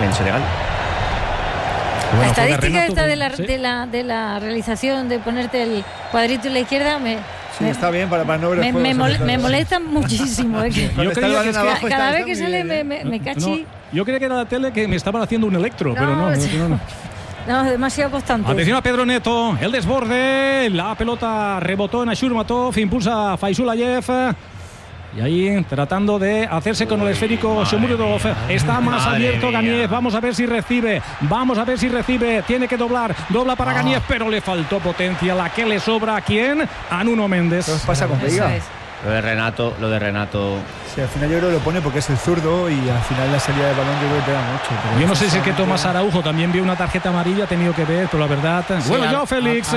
en Senegal. La estadística esta de la realización, de ponerte el cuadrito en la izquierda, está bien para no ver me molesta muchísimo. Yo creía que cada vez que sale me cachi. Yo creía que era la tele que me estaban haciendo un electro, pero no. No, demasiado constante. Atención a Pedro Neto, el desborde, la pelota rebotó en Ashurmatov, impulsa Faisulayev. Y ahí tratando de hacerse con el esférico Shomurodov. Está más abierto Ganiev. Vamos a ver si recibe. Tiene que dobla para Ganiev, pero le faltó potencia. La que le sobra ¿a quién? A Nuno Méndez. ¿Qué pasa con Veiga? Lo de Renato. Sí, al final yo creo que lo pone porque es el zurdo y al final la salida de balón yo creo que te da mucho. Yo no sé si es que Tomás Araujo también vio una tarjeta amarilla, ha tenido que ver, pero la verdad. Sí, bueno, yo Félix.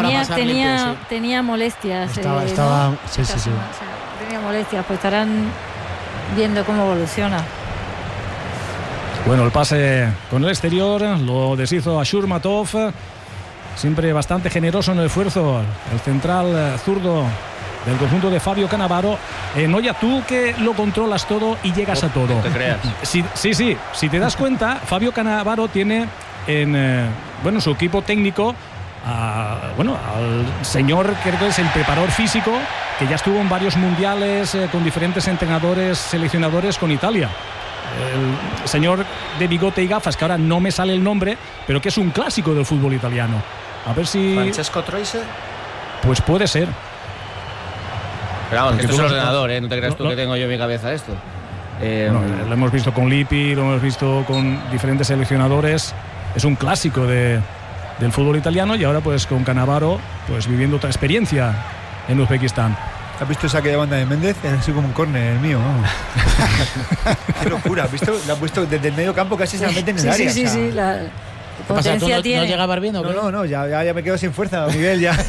Tenía molestias. Estaba. Sí. Tenía molestias, pues estarán viendo cómo evoluciona. Bueno, el pase con el exterior lo deshizo Ashurmatov, siempre bastante generoso en el esfuerzo, el central zurdo del conjunto de Fabio Cannavaro. Noya, tú que lo controlas todo y llegas a todo. No te creas. Sí, si te das cuenta, Fabio Cannavaro tiene en su equipo técnico al señor, creo que es el preparador físico, que ya estuvo en varios mundiales con diferentes entrenadores, seleccionadores con Italia. El señor de bigote y gafas, que ahora no me sale el nombre, pero que es un clásico del fútbol italiano. A ver si... ¿Francesco Troise? Pues puede ser. Pero vamos, que esto es el ordenador, no te creas tú que tengo yo en mi cabeza esto. Lo hemos visto con Lippi, lo hemos visto con diferentes seleccionadores. Es un clásico del fútbol italiano y ahora pues con Cannavaro pues viviendo otra experiencia en Uzbekistán. ¿Has visto esa que de banda de Méndez? Es así como un córner, el mío. Qué locura. ¿Has visto? La ha puesto desde el medio campo, casi se la mete en el área. Sí. La potencia tiene. ¿No llegabas bien o qué? No, ya me quedo sin fuerza, Miguel, ya.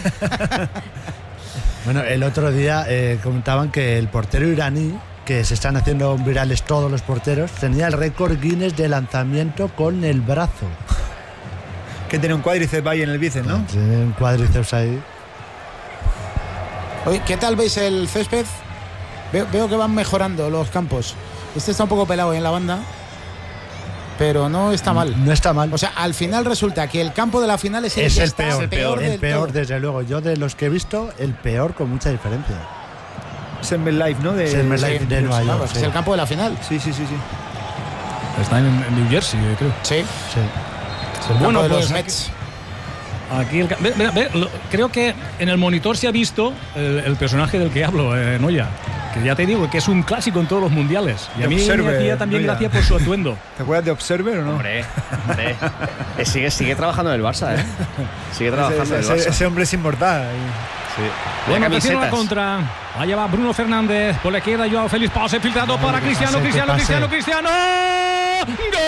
Bueno, el otro día comentaban que el portero iraní, que se están haciendo virales todos los porteros, tenía el récord Guinness de lanzamiento con el brazo. Que tiene un cuádriceps ahí en el bíceps, ¿no? Tiene un cuádriceps ahí. Oye, ¿qué tal veis el césped? Veo que van mejorando los campos. Este está un poco pelado en la banda, pero no está mal. No está mal. O sea, al final resulta que el campo de la final es el peor, desde luego. Yo de los que he visto, el peor con mucha diferencia. Es el MetLife, ¿no? Es el MetLife de Nueva York. Es el campo de la final. Sí. Está en New Jersey, creo. Sí. Bueno, pues aquí creo que en el monitor se ha visto el personaje del que hablo, Noya, que ya te digo que es un clásico en todos los mundiales. Y a mí me hacía también gracia por su atuendo. ¿Te acuerdas de Observer o no? Hombre. Sigue trabajando en el Barça, ¿eh? Sigue trabajando en el Barça. Ese hombre es inmortal. Sí. Bueno, atención a la contra. Allá va Bruno Fernández. Por la izquierda, Joao Félix. Pase filtrado para Cristiano. ¡Gol!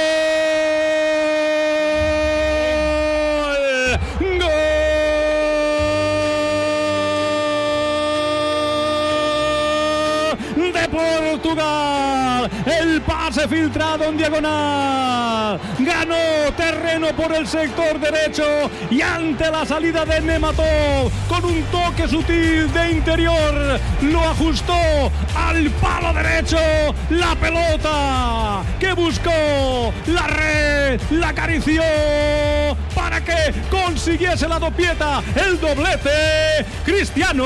De Portugal, el pase filtrado en diagonal, ganó terreno por el sector derecho y ante la salida de Nematov con un toque sutil de interior lo ajustó al palo derecho. La pelota que buscó la red, la acarició para que consiguiese la dopieta, el doblete Cristiano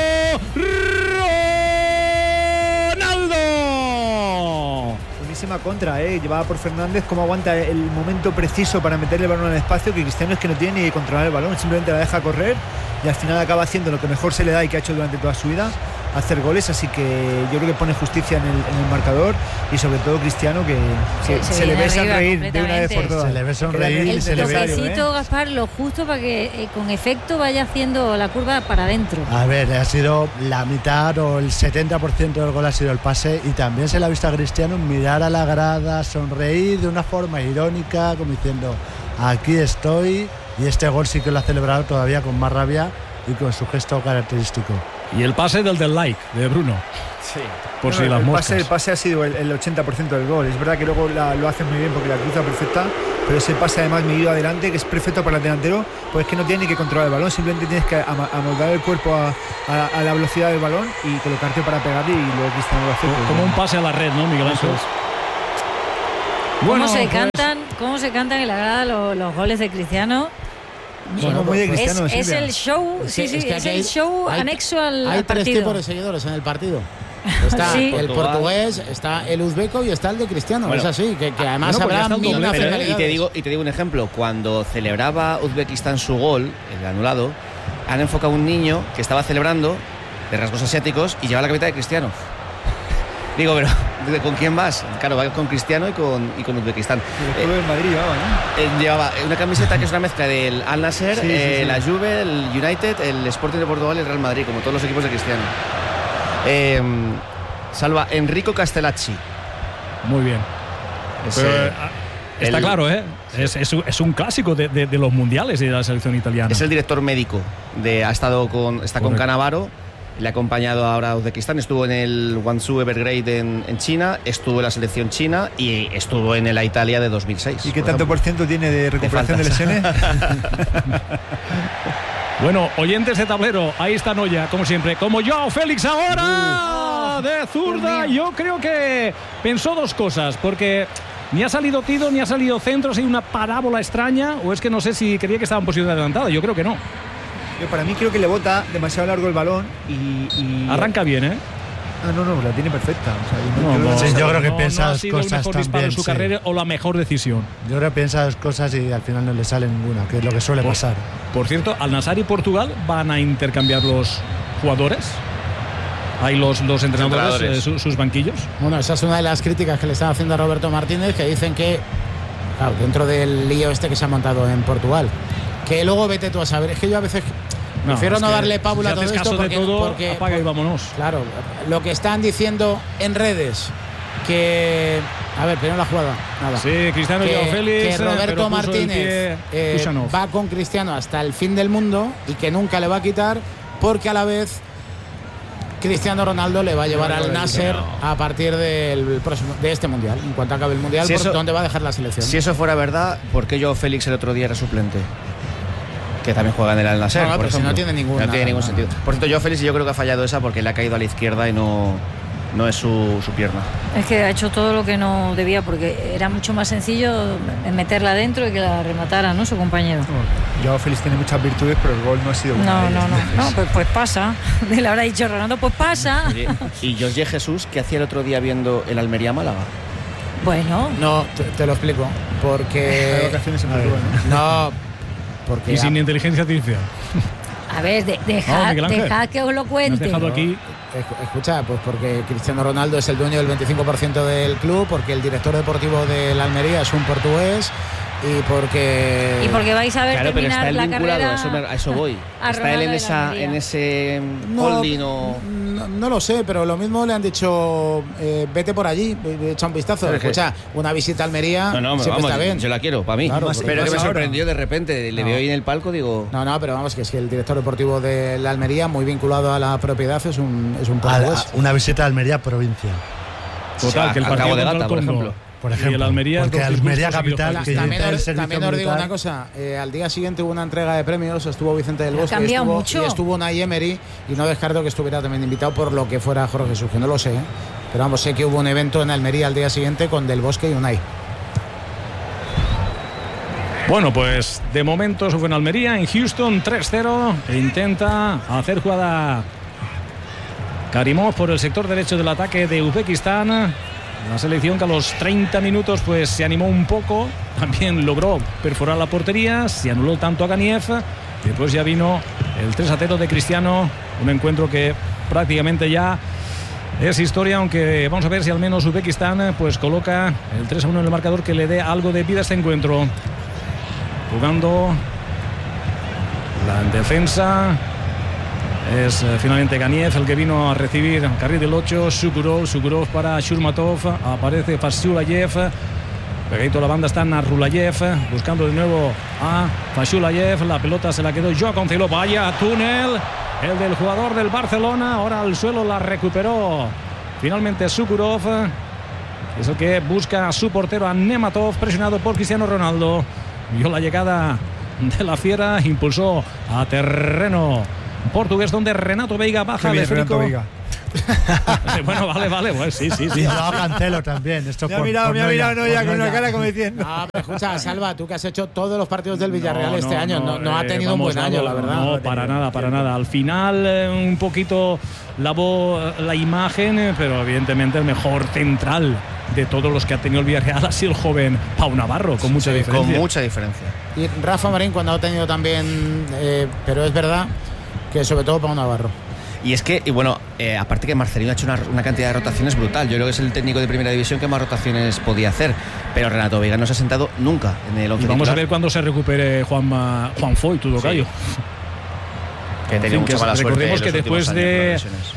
Ronaldo. Buenísima contra, llevada por Fernández. Cómo aguanta el momento preciso para meterle el balón al espacio, que Cristiano es que no tiene ni que controlar el balón, simplemente la deja correr y al final acaba haciendo lo que mejor se le da y que ha hecho durante toda su vida, hacer goles. Así que yo creo que pone justicia en el marcador y sobre todo Cristiano, que se le ve sonreír de una vez por todas. Se le ve sonreír y se le ve. Necesito, Gaspar, lo justo para que con efecto vaya haciendo la curva para adentro. A ver, ha sido la mitad o el 70% del gol ha sido el pase, y también se le ha visto a Cristiano mirar a la grada, sonreír de una forma irónica, como diciendo aquí estoy, y este gol sí que lo ha celebrado todavía con más rabia y con su gesto característico. Y el pase del like de Bruno. Sí. Por si las moscas. El pase ha sido el 80% del gol. Es verdad que luego lo hace muy bien porque la cruza perfecta, pero ese pase además medido adelante, que es perfecto para el delantero, pues es que no tiene ni que controlar el balón, simplemente tienes que amoldar el cuerpo a la velocidad del balón y colocarte para pegarle, y luego Cristiano lo hace. Como un pase a la red, ¿no, Miguel Ángel? ¿Cómo se cantan en la grada los goles de Cristiano? Bueno, muy de Cristiano, es el show, es el show anexo al Hay partido. 3 tipos de seguidores en el partido. Está el portugués, está el uzbeco y está el de Cristiano. Bueno, es así, que además habrá mil nacionalidades. Y te digo un ejemplo. Cuando celebraba Uzbekistán su gol, el anulado, han enfocado a un niño que estaba celebrando de rasgos asiáticos y lleva la camiseta de Cristiano. Digo, pero ¿con quién vas? Claro, va con Cristiano y con Uzbekistán. El club de Madrid llevaba, ¿no? Llevaba una camiseta que es una mezcla del Al Nassr, la Juve, el United, el Sporting de Portugal y el Real Madrid, como todos los equipos de Cristiano. Salva Enrico Castellacci. Muy bien. Está claro, ¿eh? Es un clásico de los mundiales y de la selección italiana. Es el director médico. Está con Cannavaro. Le ha acompañado ahora a Uzbekistán. Estuvo en el Guangzhou Evergrande en China. Estuvo en la selección china y estuvo en la Italia de 2006. ¿Y qué tanto por ciento tiene de recuperación de lesiones? Bueno, oyentes de tablero, ahí está Noya, como siempre. Como Joao Félix ahora de zurda. Yo creo que pensó 2 cosas, porque ni ha salido tiro, ni ha salido centro, si hay una parábola extraña, o es que no sé si creía que estaba en posición adelantada. Yo creo que no. Yo para mí creo que le bota demasiado largo el balón y arranca bien, ¿eh? No, la tiene perfecta. O sea, yo creo que piensa no ha dos sido cosas el mejor disparo también. en su carrera o la mejor decisión. Yo creo que piensa 2 cosas y al final no le sale ninguna, que es lo que suele pasar. Por cierto, Al Nassr y Portugal van a intercambiar los jugadores. Hay los entrenadores, sus banquillos. Bueno, esa es una de las críticas que le están haciendo a Roberto Martínez, que dicen que, claro, dentro del lío que se ha montado en Portugal, que luego vete tú a saber. Es que yo a veces prefiero no darle pábula a todo esto porque apaga y vámonos. Claro, lo que están diciendo en redes, que a ver, primero la jugada, nada. Sí, Cristiano y Joao Félix, que Roberto Martínez va con Cristiano hasta el fin del mundo y que nunca le va a quitar, porque a la vez Cristiano Ronaldo le va a llevar al Nasser a partir de este mundial. En cuanto acabe el mundial, ¿dónde va a dejar la selección? Si eso fuera verdad, ¿por qué Joao Félix el otro día era suplente? Que también juega en el Al Nassr, por ejemplo. No tiene ningún sentido. Por cierto, Joao Félix yo creo que ha fallado esa porque le ha caído a la izquierda y no es su pierna. Es que ha hecho todo lo que no debía, porque era mucho más sencillo meterla adentro y que la rematara, ¿no?, su compañero. Joao Félix tiene muchas virtudes, pero el gol no ha sido bueno. No, pues pasa. Le habrá dicho Ronaldo, pues pasa. Oye, ¿y Jorge Jesús qué hacía el otro día viendo el Almería-Málaga? Bueno. No, te lo explico. Porque... No, porque... Y sin inteligencia artificial. A ver, dejad que os lo cuente. Dejado aquí. Escucha, pues porque Cristiano Ronaldo es el dueño del 25% del club, porque el director deportivo del Almería es un portugués y porque vais a ver, claro, terminar pero está la vinculado, carrera a eso voy. ¿Está él en ese holding o...? No lo sé, pero lo mismo le han dicho, vete por allí, echa un vistazo. Pero escucha, una visita a Almería siempre está bien. Yo la quiero, para mí. Claro, pero que me sorprendió de repente, le veo ahí en el palco, digo... No, pero vamos, que es que el director deportivo de la Almería, muy vinculado a la propiedad, es un portugués. Una visita a Almería provincia. Total, que el partido de Gata, por ejemplo. Y el Almería, porque Almería capital, que también os digo una cosa, al día siguiente hubo una entrega de premios, estuvo Vicente del Bosque y estuvo Unai Emery, y no descarto que estuviera también invitado por lo que fuera Jorge Jesús, que no lo sé, pero vamos, sé que hubo un evento en Almería al día siguiente con Del Bosque y Unai. Bueno, pues de momento eso fue en Almería. En Houston 3-0, intenta hacer jugada Karimov por el sector derecho del ataque de Uzbekistán. La selección que a los 30 minutos pues se animó un poco, también logró perforar la portería, se anuló tanto a Ganiev, y después ya vino el 3-0 de Cristiano, un encuentro que prácticamente ya es historia, aunque vamos a ver si al menos Uzbekistán pues coloca el 3-1 en el marcador que le dé algo de vida a este encuentro. Jugando la defensa es finalmente Ganiev el que vino a recibir carril del 8. Sukurov para Shurmatov, aparece Fasulayev, pegadito a la banda está Narulayev, buscando de nuevo a Fasulayev, la pelota se la quedó Joao Cancelo, vaya túnel el del jugador del Barcelona, ahora al suelo la recuperó finalmente Sukurov, es el que busca a su portero, a Nematov, presionado por Cristiano Ronaldo. Vio la llegada de la fiera, impulsó a terreno portugués, donde Renato Veiga baja de Frico. Bueno, vale, pues sí. Y yo Cancelo también. Esto me ha mirado ya con una cara como diciendo. No, pero escucha, Salva, tú que has hecho todos los partidos del Villarreal este año, no ha tenido un buen año, la verdad. No, para nada. Al final, un poquito la imagen, pero evidentemente el mejor central de todos los que ha tenido el Villarreal ha sido el joven Pau Navarro, con mucha diferencia. Con mucha diferencia. Y Rafa Marín cuando ha tenido también, pero es verdad que sobre todo Pau Navarro. Y es que, aparte que Marcelino ha hecho una cantidad de rotaciones brutal. Yo creo que es el técnico de primera división que más rotaciones podía hacer. Pero Renato Veiga no se ha sentado nunca en el once. Vamos a ver cuándo se recupere Juan Foy, tu tocayo. Sí. Que tenía mucha mala suerte. Recordemos que después de...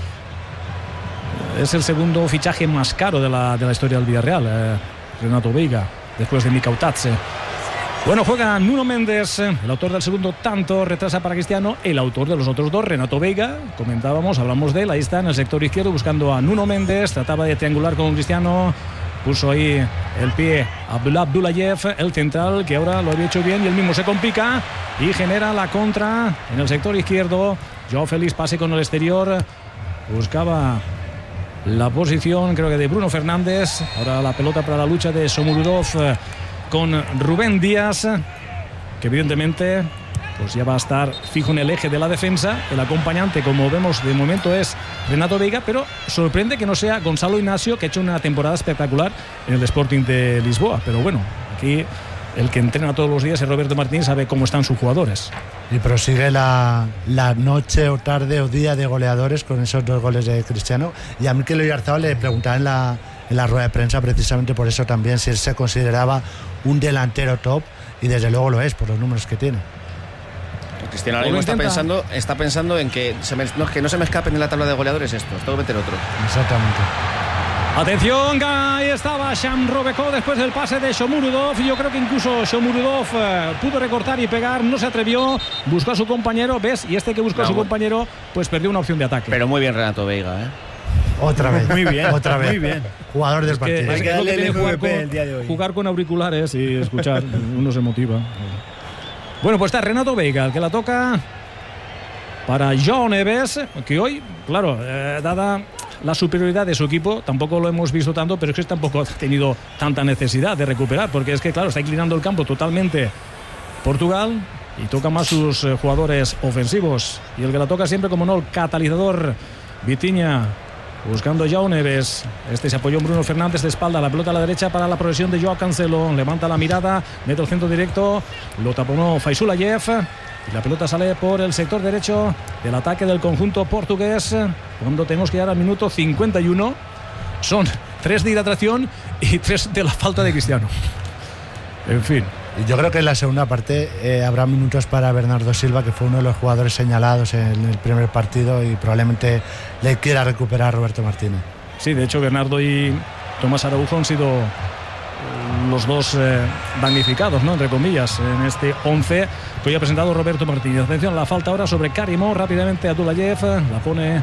Es el segundo fichaje más caro de la historia del Villarreal, Renato Veiga, después de Mika Utadze. Bueno, juega Nuno Méndez, el autor del segundo tanto, retrasa para Cristiano, el autor de los otros dos, Renato Veiga, hablamos de él, ahí está en el sector izquierdo buscando a Nuno Méndez, trataba de triangular con Cristiano, puso ahí el pie Abdullayev, el central, que ahora lo había hecho bien y él mismo se complica y genera la contra en el sector izquierdo. Joao Félix pase con el exterior, buscaba la posición, creo que de Bruno Fernández, ahora la pelota para la lucha de Shomurodov con Rubén Díaz, que evidentemente pues ya va a estar fijo en el eje de la defensa. El acompañante, como vemos de momento, es Renato Veiga, pero sorprende que no sea Gonzalo Ignacio, que ha hecho una temporada espectacular en el Sporting de Lisboa. Pero bueno, aquí el que entrena todos los días es Roberto Martínez, sabe cómo están sus jugadores. Y prosigue la noche o tarde o día de goleadores con esos 2 goles de Cristiano. Y a Mikel Oyarzabal le preguntaba en la rueda de prensa precisamente por eso también, si él se consideraba un delantero top, y desde luego lo es por los números que tiene. Cristiano ahora mismo está pensando en que no se me escapen en la tabla de goleadores estos, tengo que meter otro. Exactamente. Atención, ahí estaba Shamroveco después del pase de Shomurodov. Yo creo que incluso Shomurodov pudo recortar y pegar, no se atrevió, buscó a su compañero, ¿ves? Y que buscó a su compañero, pues perdió una opción de ataque. Pero muy bien Renato Veiga, Otra vez. Muy bien. Otra vez. Muy bien. Jugador del partido. Hay que darle el MVP el día de hoy. Jugar con auriculares y escuchar, uno se motiva. Bueno, pues está Renato Veiga, el que la toca para Joao Neves, que hoy, claro, dada la superioridad de su equipo, tampoco lo hemos visto tanto, pero es que tampoco ha tenido tanta necesidad de recuperar, porque es que, claro, está inclinando el campo totalmente Portugal y toca más sus jugadores ofensivos. Y el que la toca siempre, como no, el catalizador Vitinha, buscando Joao Neves. Se apoyó en Bruno Fernández de espalda, la pelota a la derecha para la progresión de Joao Cancelo, levanta la mirada, mete el centro directo, lo taponó Faisulayev y la pelota sale por el sector derecho del ataque del conjunto portugués, cuando tenemos que llegar al minuto 51. Son 3 de hidratación y 3 de la falta de Cristiano. En fin. Y yo creo que en la segunda parte habrá minutos para Bernardo Silva, que fue uno de los jugadores señalados en el primer partido, y probablemente le quiera recuperar a Roberto Martínez. Sí, de hecho Bernardo y Tomás Araujo han sido los dos damnificados, ¿no?, entre comillas, en este 11 que hoy ha presentado Roberto Martínez. Atención, la falta ahora sobre Karimov, rápidamente Abdullayev la pone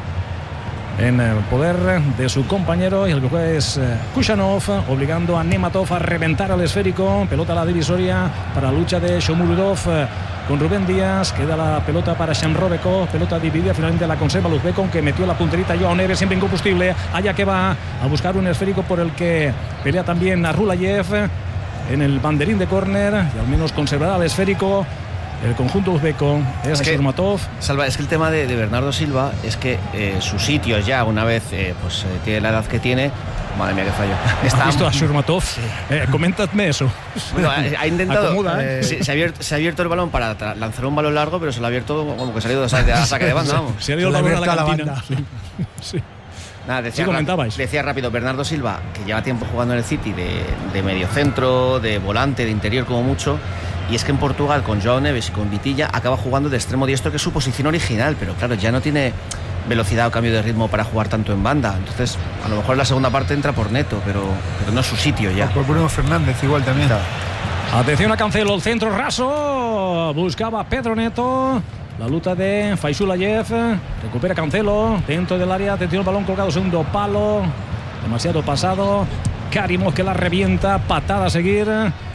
en el poder de su compañero, y el que juega es Kushanov, obligando a Nematov a reventar al esférico. Pelota a la divisoria para la lucha de Shomurodov con Rubén Díaz. Queda la pelota para Shamroveco, pelota dividida, finalmente la conserva Luzbeko, que metió la punterita Joao Neves, siempre incombustible, allá que va a buscar un esférico por el que pelea también a Rulayev en el banderín de córner, y al menos conservará el esférico el conjunto uzbeco. Es que Surmatov. Salva, es que el tema de Bernardo Silva es que su sitio ya, una vez tiene la edad que tiene. Madre mía, qué fallo. ¿Has visto a Surmatov? Sí. Coméntame eso. Bueno, ha intentado. Se ha abierto el balón para lanzar un balón largo, pero se lo ha abierto como que ha salido de saque de banda. Vamos. Se ha ido el balón a la cantina. Sí. Nada, decía rápido Bernardo Silva, que lleva tiempo jugando en el City de mediocentro, de volante, de interior como mucho. Y es que en Portugal, con Joao Neves y con Vitilla, acaba jugando de extremo diestro, que es su posición original, pero claro, ya no tiene velocidad o cambio de ritmo para jugar tanto en banda. Entonces, a lo mejor en la segunda parte entra por Neto, pero no es su sitio ya. Por Bruno Fernández igual también. Atención a Cancelo, el centro raso, buscaba Pedro Neto. La lucha de Faisulayev, recupera Cancelo dentro del área, atención, el balón colgado, segundo palo, demasiado pasado. Karimov, que la revienta, patada a seguir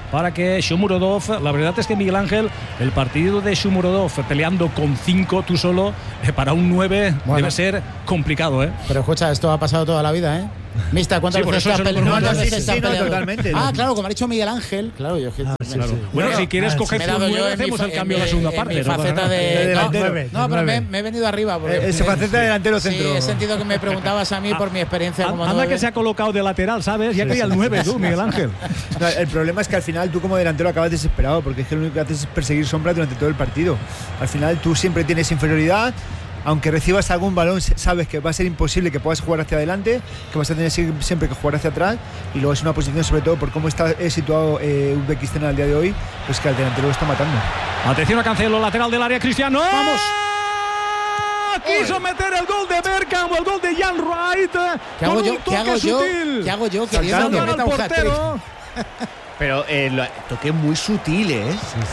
para que Shomurodov, la verdad es que Miguel Ángel, el partido de Shomurodov peleando con 5 tú solo, para un 9 debe ser complicado, ¿eh? Pero escucha, esto ha pasado toda la vida, ¿eh? Mista, ¿cuántas veces está peleando? Totalmente. Claro, como ha dicho Miguel Ángel. Claro, yo claro. Bueno, si quieres coger tu 9, hacemos el cambio en la segunda parte. Faceta de no, pero me he venido arriba. Esa faceta de delantero centro. Sí, he sentido que me preguntabas a mí por mi experiencia como 9. Anda que se ha colocado de lateral, ¿sabes? Ya quería el 9 tú, Miguel Ángel. No, el problema es que al final tú como delantero acabas desesperado, porque es que lo único que haces es perseguir sombras durante todo el partido. Al final tú siempre tienes inferioridad. Aunque recibas algún balón, sabes que va a ser imposible que puedas jugar hacia adelante, que vas a tener siempre que jugar hacia atrás, y luego es una posición, sobre todo por cómo está situado Uzbekistán al día de hoy, pues que al delantero lo está matando. Atención a Cancelo, lateral del área, Cristiano. ¡Vamos! Quiso meter el gol de Bergkamp, el gol de Jan Wright. ¿Qué hago yo? Que meta un portero. Pero toque muy sutil, ¿eh?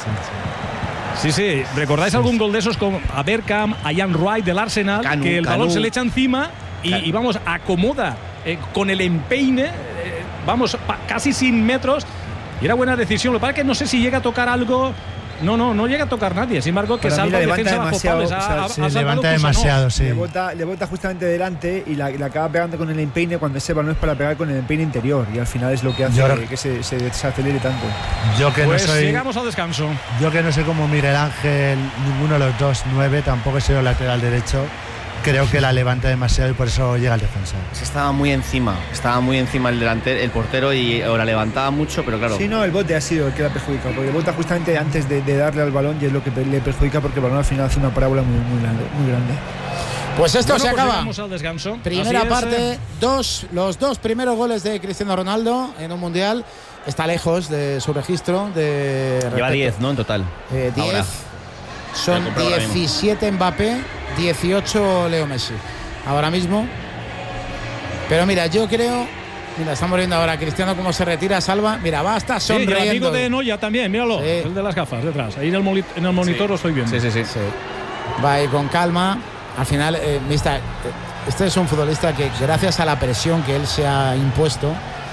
Sí. ¿Recordáis algún gol de esos con a Bergkamp, a Jan Wright del Arsenal? Que el balón se le echa encima y vamos, acomoda con el empeine, casi sin metros. Y era buena decisión. Lo que pasa es que no sé si llega a tocar algo. No llega a tocar nadie. Sin embargo, que salva en defensa bajo palos. Se levanta demasiado, sí. Le bota justamente delante y la acaba pegando con el empeine cuando ese balón es para pegar con el empeine interior. Y al final es lo que hace que se desacelere tanto. Llegamos al descanso. Yo que no sé cómo Miguel Ángel, ninguno de los dos 9, tampoco he sido lateral derecho. Creo que la levanta demasiado y por eso llega el defensa. Estaba muy encima el delantero, el portero, o la levantaba mucho, pero claro. Sí, no, el bote ha sido el que la perjudica, porque el bote justamente antes de darle al balón y es lo que le perjudica, porque el balón al final hace una parábola muy grande. Pues esto se acaba. Llegamos al descanso. Primera parte, los dos primeros goles de Cristiano Ronaldo en un mundial. Está lejos de su registro. Lleva 10, ¿no? En total. 10. Son 17 Mbappé, 18 Leo Messi. Ahora mismo. Pero mira, yo creo. Mira, estamos viendo ahora a Cristiano cómo se retira, salva. Mira, va hasta sonriendo. Sí, el amigo de Noya también, míralo. Sí. El de las gafas detrás. Ahí en el monitor lo estoy viendo. Sí. Va ahí con calma. Al final, este es un futbolista que, gracias a la presión que él se ha impuesto,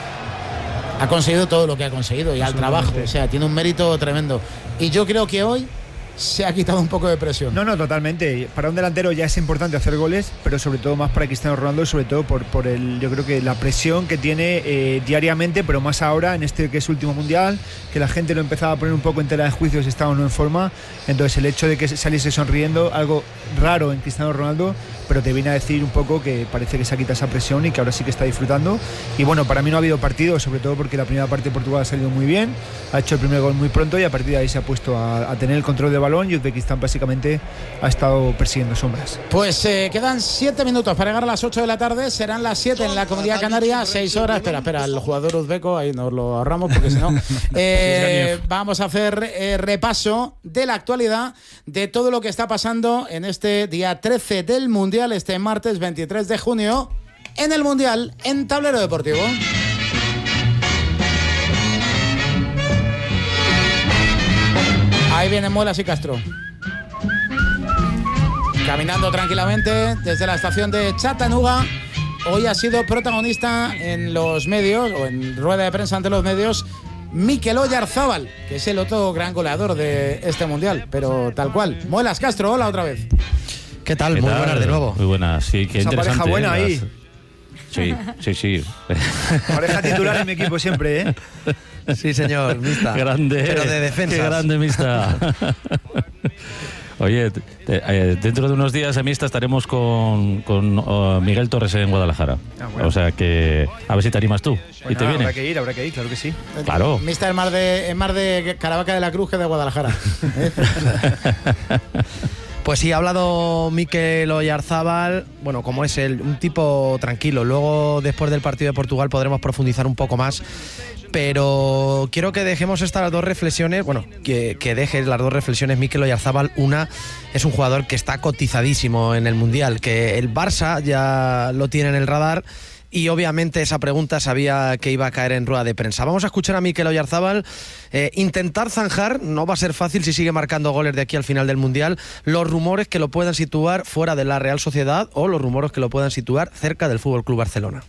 ha conseguido todo lo que ha conseguido y al trabajo. O sea, tiene un mérito tremendo. Y yo creo que hoy se ha quitado un poco de presión. No, totalmente. Para un delantero ya es importante hacer goles, pero sobre todo más para Cristiano Ronaldo, sobre todo por yo creo que la presión que tiene diariamente, pero más ahora en este que es su último mundial, que la gente lo empezaba a poner un poco en tela de juicio si estaba o no en forma. Entonces el hecho de que saliese sonriendo, algo raro en Cristiano Ronaldo, pero te viene a decir un poco que parece que se ha quitado esa presión y que ahora sí que está disfrutando. Y bueno, para mí no ha habido partido, sobre todo porque la primera parte de Portugal ha salido muy bien, ha hecho el primer gol muy pronto y a partir de ahí se ha puesto a tener el control del balón y Uzbekistán básicamente ha estado persiguiendo sombras. Pues quedan 7 minutos para llegar a las 8 de la tarde, serán las 7 en la Comunidad Canaria, 6 horas. Espera, el jugador uzbeco, ahí nos lo ahorramos porque si no vamos a hacer repaso de la actualidad de todo lo que está pasando en este día 13 del Mundial, este martes 23 de junio, en el Mundial en Tablero Deportivo. Ahí vienen Muelas y Castro. Caminando tranquilamente desde la estación de Chattanooga. Hoy ha sido protagonista en los medios, o en rueda de prensa ante los medios, Mikel Oyarzábal, que es el otro gran goleador de este mundial, pero tal cual. Muelas, Castro, hola otra vez. ¿Qué tal? Muy buenas de nuevo. Muy buenas, sí, qué esa interesante. Pareja buena ahí. Sí. Pareja titular en mi equipo siempre, ¿eh? Sí, señor, Mista. Grande. Pero de defensas. Qué grande, Mista. Oye, dentro de unos días, Mista, estaremos con Miguel Torres en Guadalajara. Bueno. O sea que a ver si te animas tú. Pues y te vienes. Habrá que ir, claro que sí. Claro. Mista es más de Caravaca de la Cruz que de Guadalajara. Pues sí, ha hablado Mikel Oyarzábal, bueno, como es él, un tipo tranquilo. Luego, después del partido de Portugal, podremos profundizar un poco más. Pero quiero que dejemos estas dos reflexiones, bueno, que dejes las dos reflexiones, Mikel Oyarzábal. Una, es un jugador que está cotizadísimo en el Mundial, que el Barça ya lo tiene en el radar. Y obviamente esa pregunta sabía que iba a caer en rueda de prensa. Vamos a escuchar a Mikel Oyarzábal intentar zanjar, no va a ser fácil si sigue marcando goles de aquí al final del Mundial, los rumores que lo puedan situar fuera de la Real Sociedad o los rumores que lo puedan situar cerca del FC Barcelona.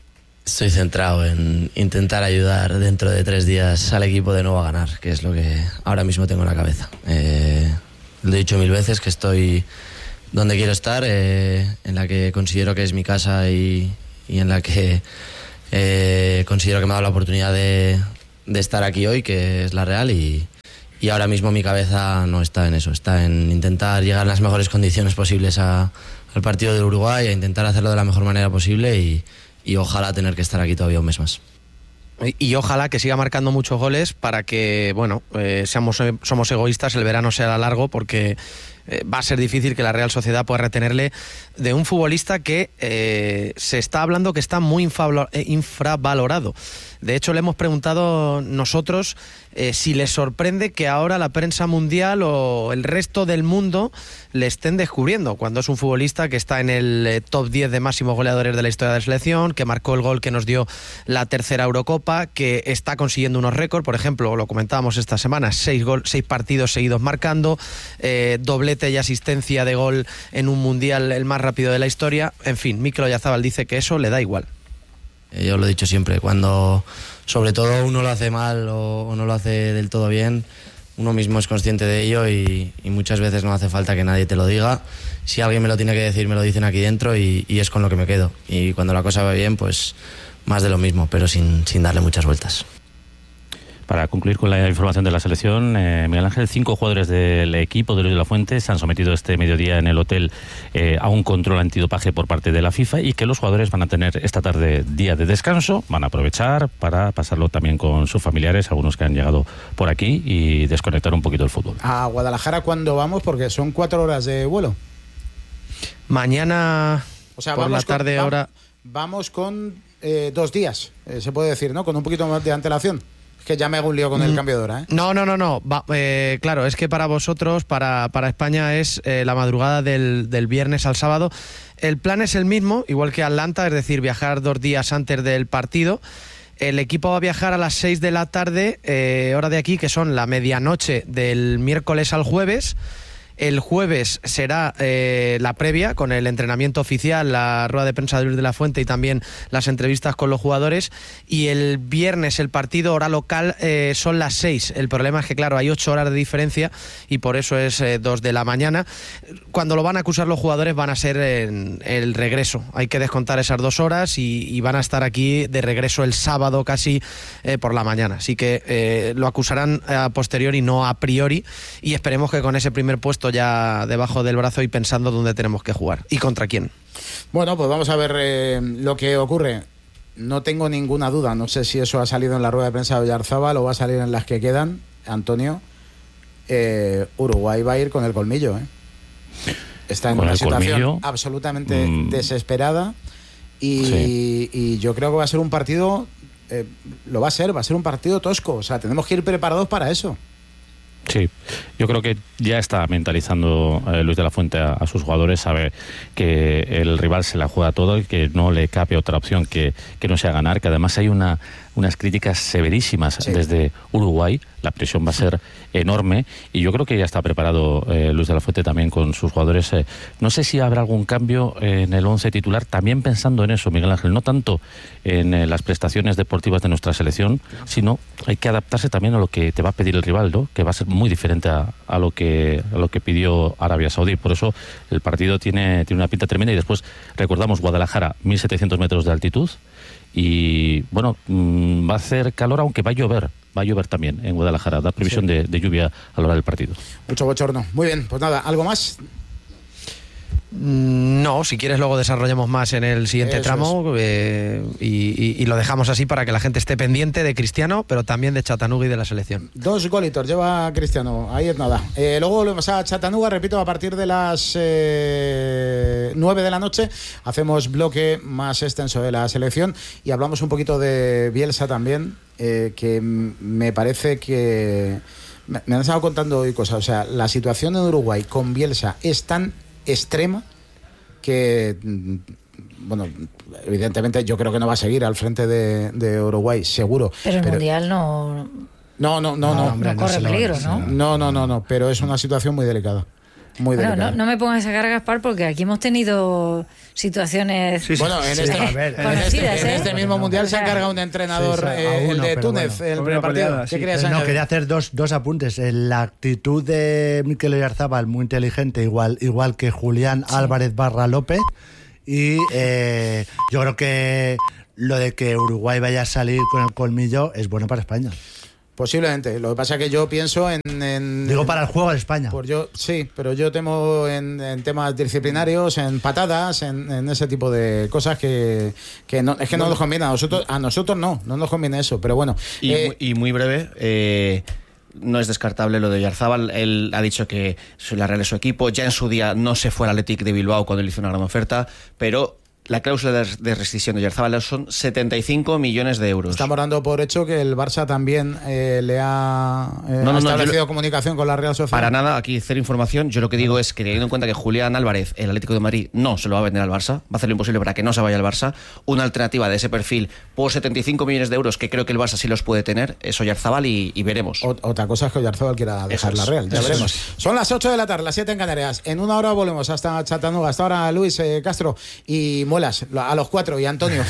Estoy centrado en intentar ayudar dentro de 3 días al equipo de nuevo a ganar, que es lo que ahora mismo tengo en la cabeza. Lo he dicho 1000 veces que estoy donde quiero estar, en la que considero que es mi casa y en la que considero que me ha dado la oportunidad de estar aquí hoy, que es la Real, y ahora mismo mi cabeza no está en eso, está en intentar llegar en las mejores condiciones posibles al partido de Uruguay, a intentar hacerlo de la mejor manera posible y ojalá tener que estar aquí todavía un mes más. Y ojalá que siga marcando muchos goles para que, bueno, somos egoístas, el verano sea largo, porque va a ser difícil que la Real Sociedad pueda retenerle de un futbolista que se está hablando que está muy infravalorado. De hecho, le hemos preguntado nosotros si les sorprende que ahora la prensa mundial o el resto del mundo le estén descubriendo, cuando es un futbolista que está en el top 10 de máximos goleadores de la historia de la selección, que marcó el gol que nos dio la tercera Eurocopa, que está consiguiendo unos récords. Por ejemplo, lo comentábamos esta semana, 6 partidos seguidos marcando, doblete y asistencia de gol en un mundial el más rápido de la historia. En fin, Mikel Oyarzabal dice que eso le da igual. Yo lo he dicho siempre, cuando sobre todo uno lo hace mal o no lo hace del todo bien, uno mismo es consciente de ello y muchas veces no hace falta que nadie te lo diga. Si alguien me lo tiene que decir, me lo dicen aquí dentro y es con lo que me quedo. Y cuando la cosa va bien, pues más de lo mismo, pero sin darle muchas vueltas. Para concluir con la información de la selección, Miguel Ángel, 5 jugadores del equipo de Luis de la Fuente se han sometido este mediodía en el hotel a un control antidopaje por parte de la FIFA, y que los jugadores van a tener esta tarde día de descanso, van a aprovechar para pasarlo también con sus familiares, algunos que han llegado por aquí, y desconectar un poquito el fútbol. ¿A Guadalajara cuándo vamos? Porque son 4 horas de vuelo. Mañana, o sea, por la tarde hora... Vamos con 2 días, se puede decir, ¿no? Con un poquito más de antelación. Es que ya me hago un lío con el cambio de hora, ¿eh? No. Claro, es que para vosotros, para España, es la madrugada del viernes al sábado. El plan es el mismo, igual que Atlanta, es decir, viajar 2 días antes del partido. El equipo va a viajar a las 6 de la tarde, hora de aquí, que son la medianoche del miércoles al jueves. El jueves será la previa, con el entrenamiento oficial, la rueda de prensa de Luis de la Fuente y también las entrevistas con los jugadores. Y el viernes el partido, hora local, son las 6. El problema es que, claro, hay 8 horas de diferencia y por eso es 2 de la mañana. Cuando lo van a acusar los jugadores van a ser en el regreso. Hay que descontar esas 2 horas y van a estar aquí de regreso el sábado casi por la mañana. Así que lo acusarán a posteriori, no a priori, y esperemos que con ese primer puesto ya debajo del brazo y pensando dónde tenemos que jugar y contra quién. Bueno, pues vamos a ver lo que ocurre. No tengo ninguna duda, no sé si eso ha salido en la rueda de prensa de Oyarzabal o va a salir en las que quedan, Antonio. Uruguay va a ir con el colmillo, está en una situación absolutamente desesperada y yo creo que va a ser un partido, va a ser un partido tosco, o sea, tenemos que ir preparados para eso. Sí, yo creo que ya está mentalizando Luis de la Fuente a sus jugadores, sabe que el rival se la juega todo y que no le cabe otra opción que no sea ganar, que además hay unas críticas severísimas desde Uruguay, la presión va a ser enorme y yo creo que ya está preparado Luis de la Fuente también con sus jugadores. No sé si habrá algún cambio en el 11 titular, también pensando en eso, Miguel Ángel, no tanto en las prestaciones deportivas de nuestra selección, sino hay que adaptarse también a lo que te va a pedir el rival, ¿no? Que va a ser muy diferente a lo que pidió Arabia Saudí. Por eso el partido tiene una pinta tremenda y después recordamos Guadalajara, 1700 metros de altitud y bueno, va a hacer calor, aunque va a llover también en Guadalajara, da previsión de lluvia a la hora del partido. Mucho bochorno. Muy bien, pues nada, ¿algo más? No, si quieres luego desarrollamos más en el siguiente tramo y lo dejamos así para que la gente esté pendiente de Cristiano, pero también de Chattanooga y de la selección. 2 golitos lleva Cristiano, ahí es nada. Luego volvemos a Chattanooga, repito, a partir de las 9 de la noche hacemos bloque más extenso de la selección y hablamos un poquito de Bielsa también, que me parece que me han estado contando hoy cosas. O sea, la situación en Uruguay con Bielsa es tan extrema que, bueno, evidentemente yo creo que no va a seguir al frente de Uruguay, seguro. Pero el Mundial no corre peligro, ¿no? No, pero es una situación muy delicada. muy delicada. No me pongas a sacar a Gaspar porque aquí hemos tenido situaciones en este mismo mundial se ha cargado un entrenador, el de Túnez, el primer partido. ¿Qué querías añadir? Quería hacer dos apuntes. La actitud de Mikel Oyarzabal, muy inteligente, igual que Julián Álvarez /López. Y yo creo que lo de que Uruguay vaya a salir con el colmillo es bueno para España. Posiblemente. Lo que pasa es que yo pienso en digo, para el juego de España. Sí, pero yo temo en temas disciplinarios, en patadas, en ese tipo de cosas que no, es que no nos conviene. A nosotros no nos conviene eso, pero bueno. Y muy breve, no es descartable lo de Oyarzabal. Él ha dicho que la Real es su equipo. Ya en su día no se fue al Athletic de Bilbao cuando le hizo una gran oferta, pero la cláusula de rescisión de Oyarzabal son 75 millones de euros. Estamos dando por hecho que el Barça también le ha establecido comunicación con la Real Sociedad. Para nada, aquí cero información. Yo lo que digo es que, teniendo en cuenta que Julián Álvarez, el Atlético de Madrid, no se lo va a vender al Barça, va a hacer lo imposible para que no se vaya al Barça, una alternativa de ese perfil por 75 millones de euros, que creo que el Barça sí los puede tener, es Oyarzabal y veremos. Otra cosa es que Oyarzabal quiera dejar la Real, ya veremos. Son las 8 de la tarde, las 7 en Canarias. En una hora volvemos hasta Chattanooga. Hasta ahora Luis Castro y Muelas, a los 4, y Antonio.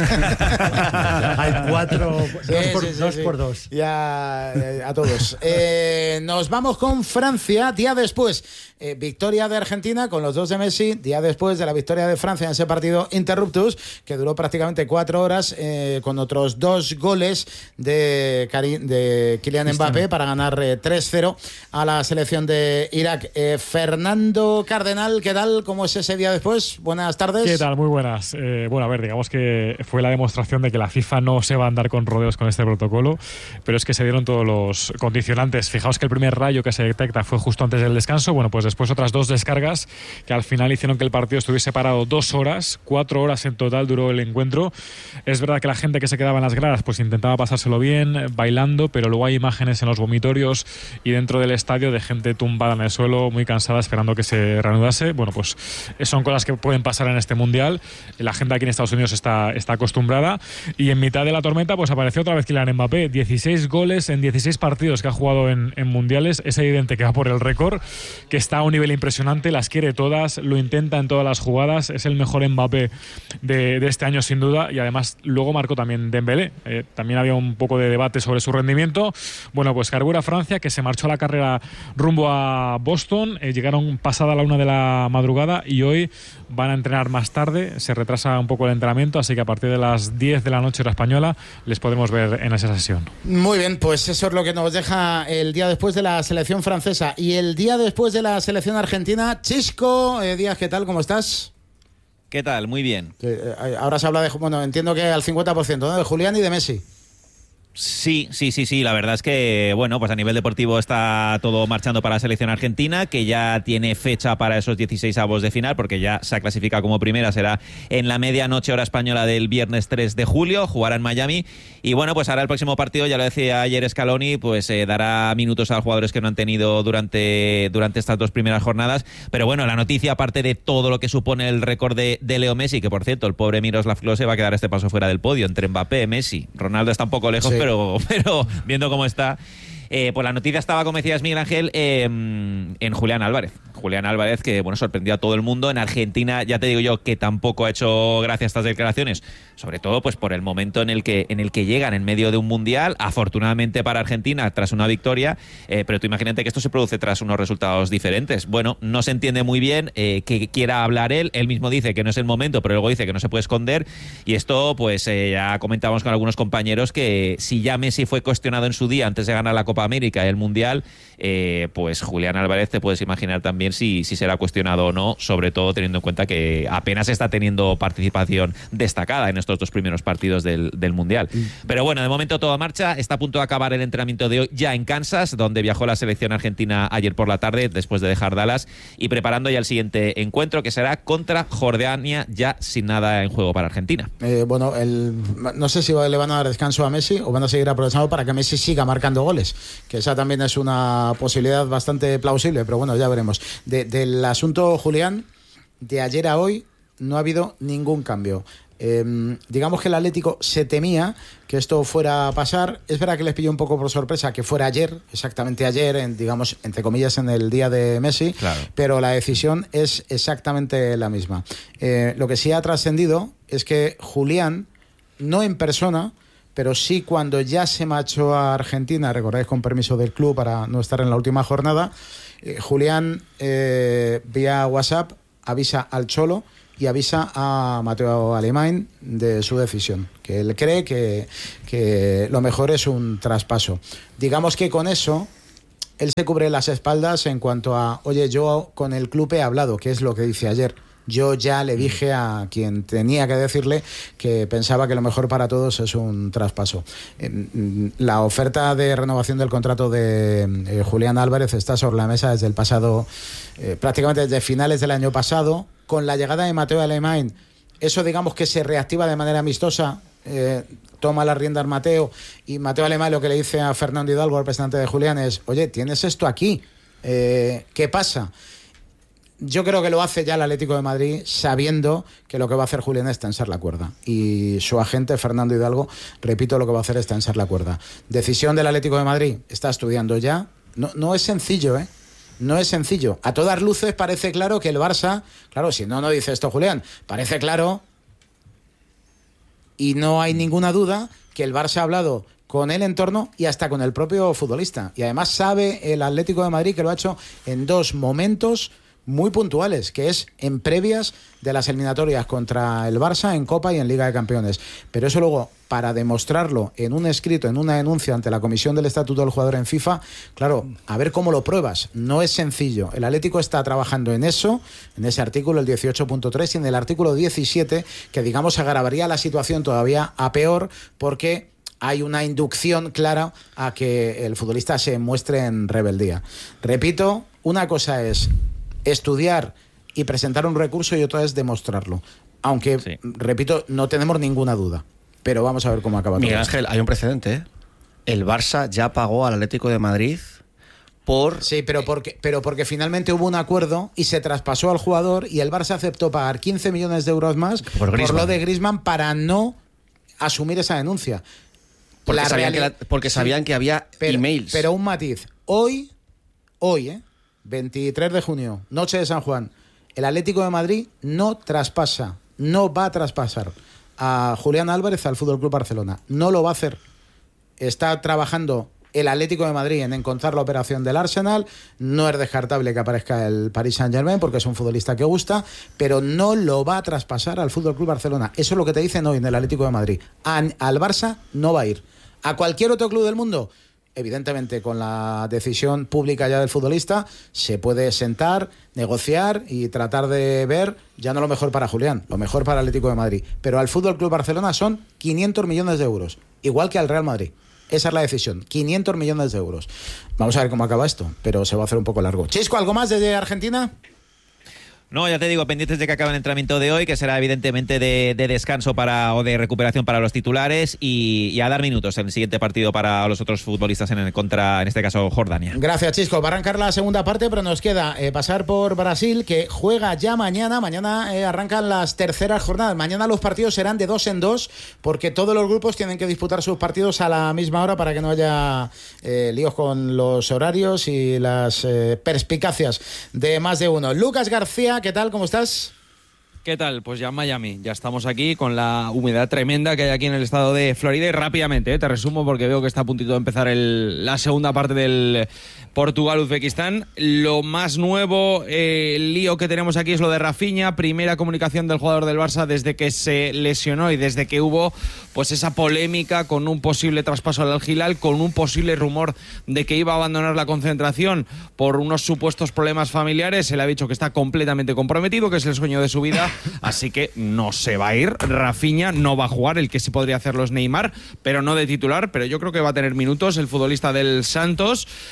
Hay 4, 2 por 2. Ya, a todos. Nos vamos con Francia, día después. Victoria de Argentina con los 2 de Messi, día después de la victoria de Francia en ese partido interruptus, que duró prácticamente 4 horas, con otros 2 goles de Kylian Mbappé para ganar 3-0 a la selección de Irak. Fernando Cardenal, ¿qué tal? ¿Cómo es ese día después? Buenas tardes. ¿Qué tal? Muy buenas. Bueno, a ver, digamos que fue la demostración de que la FIFA no se va a andar con rodeos con este protocolo, pero es que se dieron todos los condicionantes. Fijaos que el primer rayo que se detecta fue justo antes del descanso. Bueno, pues después otras 2 descargas que al final hicieron que el partido estuviese parado 2 horas, 4 horas en total duró el encuentro. Es verdad que la gente que se quedaba en las gradas pues intentaba pasárselo bien, bailando, pero luego hay imágenes en los vomitorios y dentro del estadio de gente tumbada en el suelo, muy cansada, esperando que se reanudase. Bueno, pues son cosas que pueden pasar en este mundial. La gente aquí en Estados Unidos está acostumbrada, y en mitad de la tormenta pues apareció otra vez Kylian Mbappé, 16 goles en 16 partidos que ha jugado en mundiales. Es evidente que va por el récord, que está a un nivel impresionante, las quiere todas, lo intenta en todas las jugadas, es el mejor Mbappé de este año sin duda, y además luego marcó también Dembélé. También había un poco de debate sobre su rendimiento. Bueno, pues carbura Francia, que se marchó a la carrera rumbo a Boston, llegaron pasada la 1 de la madrugada y hoy van a entrenar más tarde, se retrasa un poco el entrenamiento, así que a partir de las 10 de la noche hora española les podremos ver en esa sesión. Muy bien, pues eso es lo que nos deja el día después de la selección francesa. Y el día después de la selección argentina, Chisco Díaz, ¿qué tal? ¿Cómo estás? ¿Qué tal? Muy bien. Ahora se habla de, bueno, entiendo que al 50%, ¿no? De Julián y de Messi. Sí. La verdad es que, bueno, pues a nivel deportivo está todo marchando para la selección argentina, que ya tiene fecha para esos 16avos de final, porque ya se ha clasificado como primera, será en la medianoche hora española del viernes 3 de julio, jugará en Miami. Y bueno, pues ahora el próximo partido, ya lo decía ayer Scaloni, pues dará minutos a los jugadores que no han tenido durante estas 2 primeras jornadas. Pero bueno, la noticia, aparte de todo lo que supone el récord de Leo Messi, que por cierto, el pobre Miroslav Klose va a quedar este paso fuera del podio, entre Mbappé, Messi, Ronaldo está un poco lejos, sí. Pero viendo cómo está, pues la noticia estaba, como decías Miguel Ángel, en Julián Álvarez. Julián Álvarez, que bueno, sorprendió a todo el mundo. En Argentina, ya te digo yo, que tampoco ha hecho gracia a estas declaraciones, sobre todo pues por el momento en el que llegan en medio de un mundial, afortunadamente para Argentina, tras una victoria, pero tú imagínate que esto se produce tras unos resultados diferentes. Bueno, no se entiende muy bien que quiera hablar él mismo dice que no es el momento, pero luego dice que no se puede esconder, y esto pues ya comentábamos con algunos compañeros que si ya Messi fue cuestionado en su día antes de ganar la Copa América y el Mundial, pues Julián Álvarez te puedes imaginar también si será cuestionado o no, sobre todo teniendo en cuenta que apenas está teniendo participación destacada en estos 2 primeros partidos del Mundial. Pero bueno, de momento todo marcha, está a punto de acabar el entrenamiento de hoy ya en Kansas, donde viajó la selección argentina ayer por la tarde, después de dejar Dallas, y preparando ya el siguiente encuentro, que será contra Jordania, ya sin nada en juego para Argentina. Bueno, no sé si le van a dar descanso a Messi o van a seguir aprovechando para que Messi siga marcando goles, que esa también es una posibilidad bastante plausible, pero bueno, ya veremos. Del asunto, Julián, de ayer a hoy no ha habido ningún cambio. Digamos que el Atlético se temía que esto fuera a pasar. Es verdad que les pilló un poco por sorpresa que fuera ayer, exactamente ayer, digamos, entre comillas, en el día de Messi, claro. Pero la decisión es exactamente la misma. Lo que sí ha trascendido es que Julián, no en persona, pero sí cuando ya se marchó a Argentina, recordáis, con permiso del club para no estar en la última jornada, Julián vía WhatsApp avisa al Cholo y avisa a Mateo Alemany de su decisión, que él cree que lo mejor es un traspaso. Digamos que con eso él se cubre las espaldas en cuanto a, oye, yo con el club he hablado, que es lo que dice ayer. Yo ya le dije a quien tenía que decirle que pensaba que lo mejor para todos es un traspaso. La oferta de renovación del contrato de Julián Álvarez está sobre la mesa desde el pasado, prácticamente desde finales del año pasado. Con la llegada de Mateo Alemany, eso digamos que se reactiva de manera amistosa. Toma las riendas Mateo, y Mateo Alemany lo que le dice a Fernando Hidalgo, el presidente de Julián, es: oye, tienes esto aquí, ¿qué pasa? Yo creo que lo hace ya el Atlético de Madrid sabiendo que lo que va a hacer Julián es tensar la cuerda. Y su agente, Fernando Hidalgo, repito, lo que va a hacer es tensar la cuerda. Decisión del Atlético de Madrid, está estudiando ya. No es sencillo, ¿eh? No es sencillo. A todas luces parece claro que el Barça, claro, si no dice esto Julián, parece claro, y no hay ninguna duda que el Barça ha hablado con el entorno y hasta con el propio futbolista. Y además sabe el Atlético de Madrid que lo ha hecho en dos momentos muy puntuales, que es en previas de las eliminatorias contra el Barça en Copa y en Liga de Campeones. Pero eso luego, para demostrarlo en un escrito, en una denuncia ante la Comisión del Estatuto del Jugador en FIFA, claro, a ver cómo lo pruebas. No es sencillo. El Atlético está trabajando en eso, en ese artículo, el 18.3, y en el artículo 17, que digamos agravaría la situación todavía a peor, porque hay una inducción clara a que el futbolista se muestre en rebeldía. Repito, una cosa es estudiar y presentar un recurso y otra es demostrarlo. Aunque, sí, repito, no tenemos ninguna duda. Pero vamos a ver cómo acaba todo. Miguel Ángel, hay un precedente, ¿eh? El Barça ya pagó al Atlético de Madrid por... Sí, pero porque finalmente hubo un acuerdo y se traspasó al jugador, y el Barça aceptó pagar 15 millones de euros más por lo de Griezmann para no asumir esa denuncia. Porque sabían que había emails. Pero un matiz. Hoy, 23 de junio, noche de San Juan, el Atlético de Madrid no va a traspasar a Julián Álvarez al Fútbol Club Barcelona. No lo va a hacer. Está trabajando el Atlético de Madrid en encontrar la operación del Arsenal. No es descartable que aparezca el Paris Saint-Germain porque es un futbolista que gusta, pero no lo va a traspasar al Fútbol Club Barcelona. Eso es lo que te dicen hoy en el Atlético de Madrid. Al Barça no va a ir. ¿A cualquier otro club del mundo? Evidentemente, con la decisión pública ya del futbolista, se puede sentar, negociar y tratar de ver ya no lo mejor para Julián, lo mejor para el Atlético de Madrid. Pero al Fútbol Club Barcelona son 500 millones de euros, igual que al Real Madrid. Esa es la decisión, 500 millones de euros. Vamos a ver cómo acaba esto, pero se va a hacer un poco largo. Chisco, ¿algo más desde Argentina? No, ya te digo, pendientes de que acabe el entrenamiento de hoy, que será evidentemente de descanso o de recuperación para los titulares, y a dar minutos en el siguiente partido para los otros futbolistas en este caso, Jordania. Gracias, Chisco. Va a arrancar la segunda parte, pero nos queda pasar por Brasil, que juega ya mañana. Mañana arrancan las terceras jornadas. Mañana los partidos serán de 2 en 2, porque todos los grupos tienen que disputar sus partidos a la misma hora para que no haya líos con los horarios y las perspicacias de más de uno. Lucas García, ¿qué tal? ¿Cómo estás? ¿Qué tal? Pues ya en Miami. Ya estamos aquí con la humedad tremenda que hay aquí en el estado de Florida. Y rápidamente, te resumo porque veo que está a puntito de empezar la segunda parte del Portugal-Uzbekistán. Lo más nuevo, el lío que tenemos aquí es lo de Rafinha. Primera comunicación del jugador del Barça desde que se lesionó y desde que hubo pues esa polémica con un posible traspaso al Al-Hilal, con un posible rumor de que iba a abandonar la concentración por unos supuestos problemas familiares. Se le ha dicho que está completamente comprometido, que es el sueño de su vida. Así que no se va a ir. Rafinha no va a jugar. El que sí podría hacerlo es Neymar, pero no de titular. Pero yo creo que va a tener minutos el futbolista del Santos.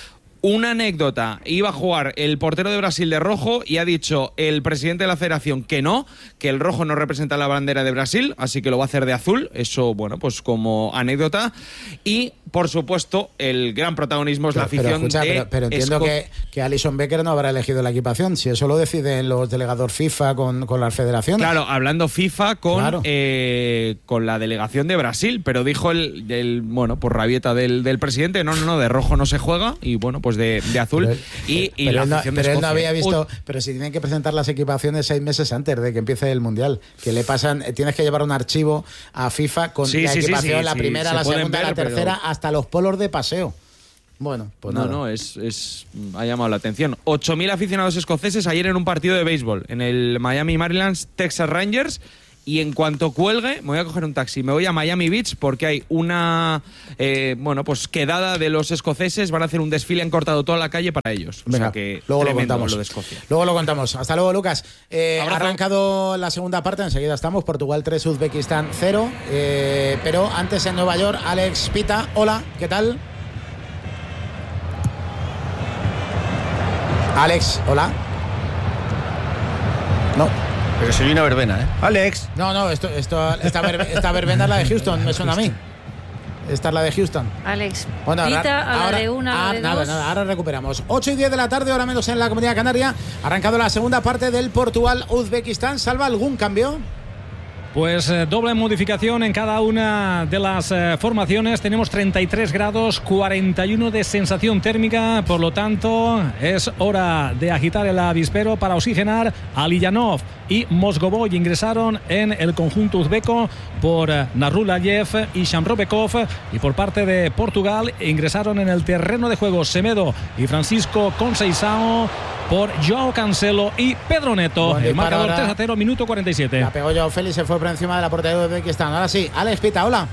Una anécdota, iba a jugar el portero de Brasil de rojo y ha dicho el presidente de la federación que no, que el rojo no representa la bandera de Brasil, así que lo va a hacer de azul, eso, bueno, pues como anécdota. Y, por supuesto, el gran protagonismo es la afición pero entiendo que Alisson Becker no habrá elegido la equipación, si eso lo deciden los delegados FIFA con las federaciones. Claro, hablando FIFA con la delegación de Brasil, pero dijo bueno, por rabieta del presidente, no, de rojo no se juega, y bueno, pues de azul. Pero él no había visto. Pero si tienen que presentar las equipaciones 6 meses antes de que empiece el mundial, que le pasan, tienes que llevar un archivo a FIFA con la equipación, la primera, la segunda, la tercera, hasta los polos de paseo. Bueno, pues ha llamado la atención. 8.000 aficionados escoceses ayer en un partido de béisbol en el Miami Marlins Texas Rangers. Y en cuanto cuelgue, me voy a coger un taxi, me voy a Miami Beach porque hay una pues quedada de los escoceses, van a hacer un desfile, han cortado toda la calle para ellos. Venga, o sea que luego lo contamos. Lo de Escocia. Luego lo contamos. Hasta luego, Lucas. Ha arrancado la segunda parte, enseguida estamos. Portugal 3, Uzbekistán 0. Pero antes en Nueva York, Alex Pita. Hola, ¿qué tal? Alex, hola. No. Pero soy una verbena, ¿eh? Alex. No, esta verbena es la de Houston, me suena a mí. Esta es la de Houston. Alex, bueno, Pita a la de una, a la de dos. Nada, ahora recuperamos. 8:10 de la tarde, hora menos en la Comunidad Canaria. Ha arrancado la segunda parte del Portugal-Uzbekistán. ¿Salva algún cambio? Pues doble modificación en cada una de las formaciones. Tenemos 33 grados, 41 de sensación térmica. Por lo tanto, es hora de agitar el avispero para oxigenar. Aliyanov y Mozgovoi ingresaron en el conjunto uzbeco por Narulayev y Shamrobekov. Y por parte de Portugal ingresaron en el terreno de juego Semedo y Francisco Conceição por Joao Cancelo y Pedro Neto. El marcador 3-0, minuto 47. La pegó Joao Félix, se fue por encima de la portería de Uzbekistán. Ahora sí, Alex Pita, hola.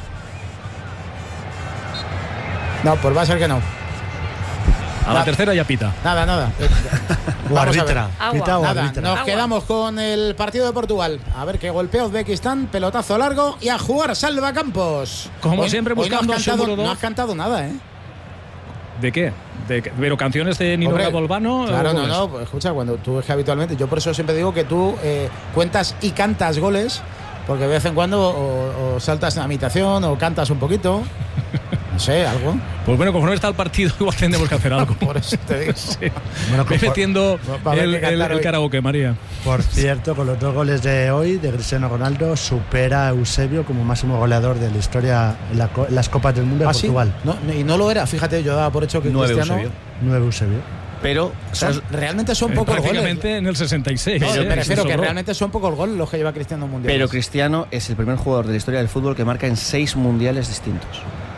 No, pues va a ser que no. A la tercera ya pita. Nada. Arbitra. Pita o arbitra. Nos quedamos con el partido de Portugal. A ver qué golpea Uzbekistán, pelotazo largo y a jugar salvacampos. Como siempre buscando no has cantado nada, ¿eh? ¿De qué? Pero canciones de Nino Bolbano. Claro, no, pues escucha, cuando tú es que habitualmente, yo por eso siempre digo que tú cuentas y cantas goles, porque de vez en cuando o saltas en la imitación o cantas un poquito. No sé, algo. Pues bueno, como no está el partido, igual tendremos que hacer algo. Por eso te digo. Sí. Bueno, metiendo el karaoke, María. Por cierto, con los 2 goles de hoy de Cristiano Ronaldo, supera a Eusebio como máximo goleador de la historia en las Copas del Mundo de Portugal. ¿Sí? No, y no lo era, fíjate, yo daba por hecho que 9 Cristiano... Eusebio. 9 Eusebio. Pero realmente son pocos goles. Prácticamente en el 66. No, me refiero que realmente son pocos goles los que lleva Cristiano en mundiales. Pero Cristiano es el primer jugador de la historia del fútbol que marca en 6 mundiales distintos.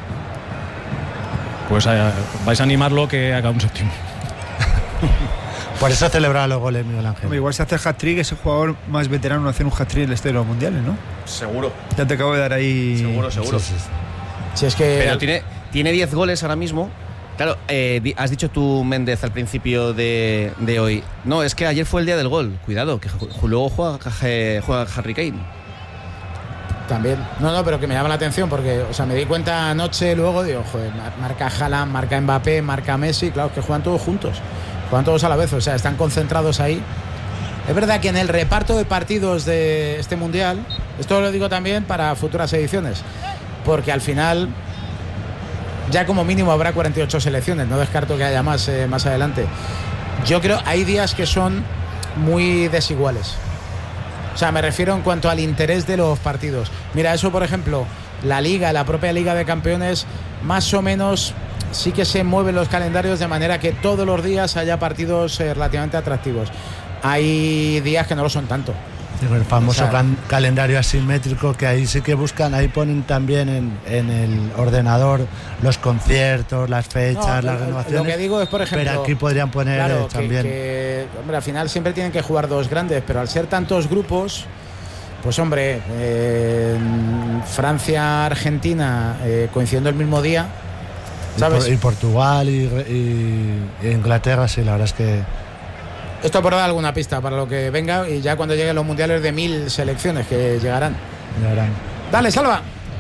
Pues vais a animarlo que haga un séptimo. Por eso celebraba los goles, Miguel Ángel. Igual se hace el hat-trick, es el jugador más veterano en hacer un hat-trick en la historia de los mundiales, ¿no? Seguro. Ya te acabo de dar ahí. Seguro. Sí. Si es que... Pero tiene 10 goles ahora mismo. Claro, has dicho tú, Méndez, al principio de hoy. No, es que ayer fue el día del gol. Cuidado, que luego juega Harry Kane. También. No, pero que me llama la atención porque, o sea, me di cuenta anoche, luego digo, joder, marca Haaland, marca Mbappé, marca Messi, claro, que juegan todos juntos, juegan todos a la vez, o sea, están concentrados ahí. Es verdad que en el reparto de partidos de este mundial, esto lo digo también para futuras ediciones, porque al final ya como mínimo habrá 48 selecciones, no descarto que haya más adelante. Yo creo hay días que son muy desiguales. O sea, me refiero en cuanto al interés de los partidos. Mira, eso por ejemplo, la propia Liga de Campeones, más o menos sí que se mueven los calendarios de manera que todos los días haya partidos relativamente atractivos. Hay días que no lo son tanto. El famoso calendario asimétrico, que ahí sí que buscan, ahí ponen también en el ordenador los conciertos, las fechas, las renovaciones. Lo que digo es, por ejemplo, pero aquí podrían poner también. Hombre, al final siempre tienen que jugar 2 grandes, pero al ser tantos grupos, pues hombre, Francia, Argentina coincidiendo el mismo día, ¿sabes? Y Portugal y Inglaterra, sí, la verdad es que. Esto por dar alguna pista para lo que venga y ya cuando lleguen los mundiales de 1000 selecciones que llegarán. Dale, Salva.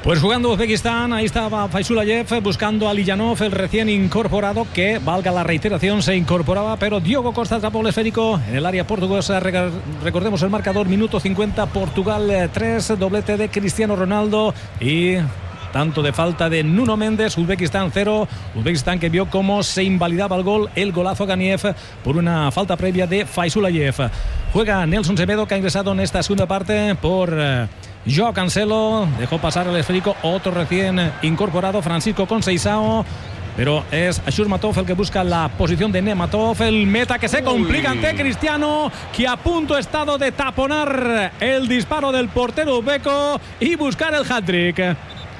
Pues jugando Uzbekistán, ahí estaba Faisulayev buscando a Lijanov, el recién incorporado, que, valga la reiteración, se incorporaba, pero Diogo Costa atrapó el esférico en el área portuguesa. Recordemos el marcador, minuto 50, Portugal 3, doblete de Cristiano Ronaldo y tanto de falta de Nuno Méndez. Uzbekistán 0, Uzbekistán que vio cómo se invalidaba el golazo Ganiev por una falta previa de Faisulayev. Juega Nelson Semedo, que ha ingresado en esta segunda parte por Joao Cancelo, dejó pasar el esférico otro recién incorporado, Francisco Conceição, pero es Shurmatov el que busca la posición de Nematov, el meta que se complica ante Cristiano, que a punto ha estado de taponar el disparo del portero uzbeco y buscar el hat-trick.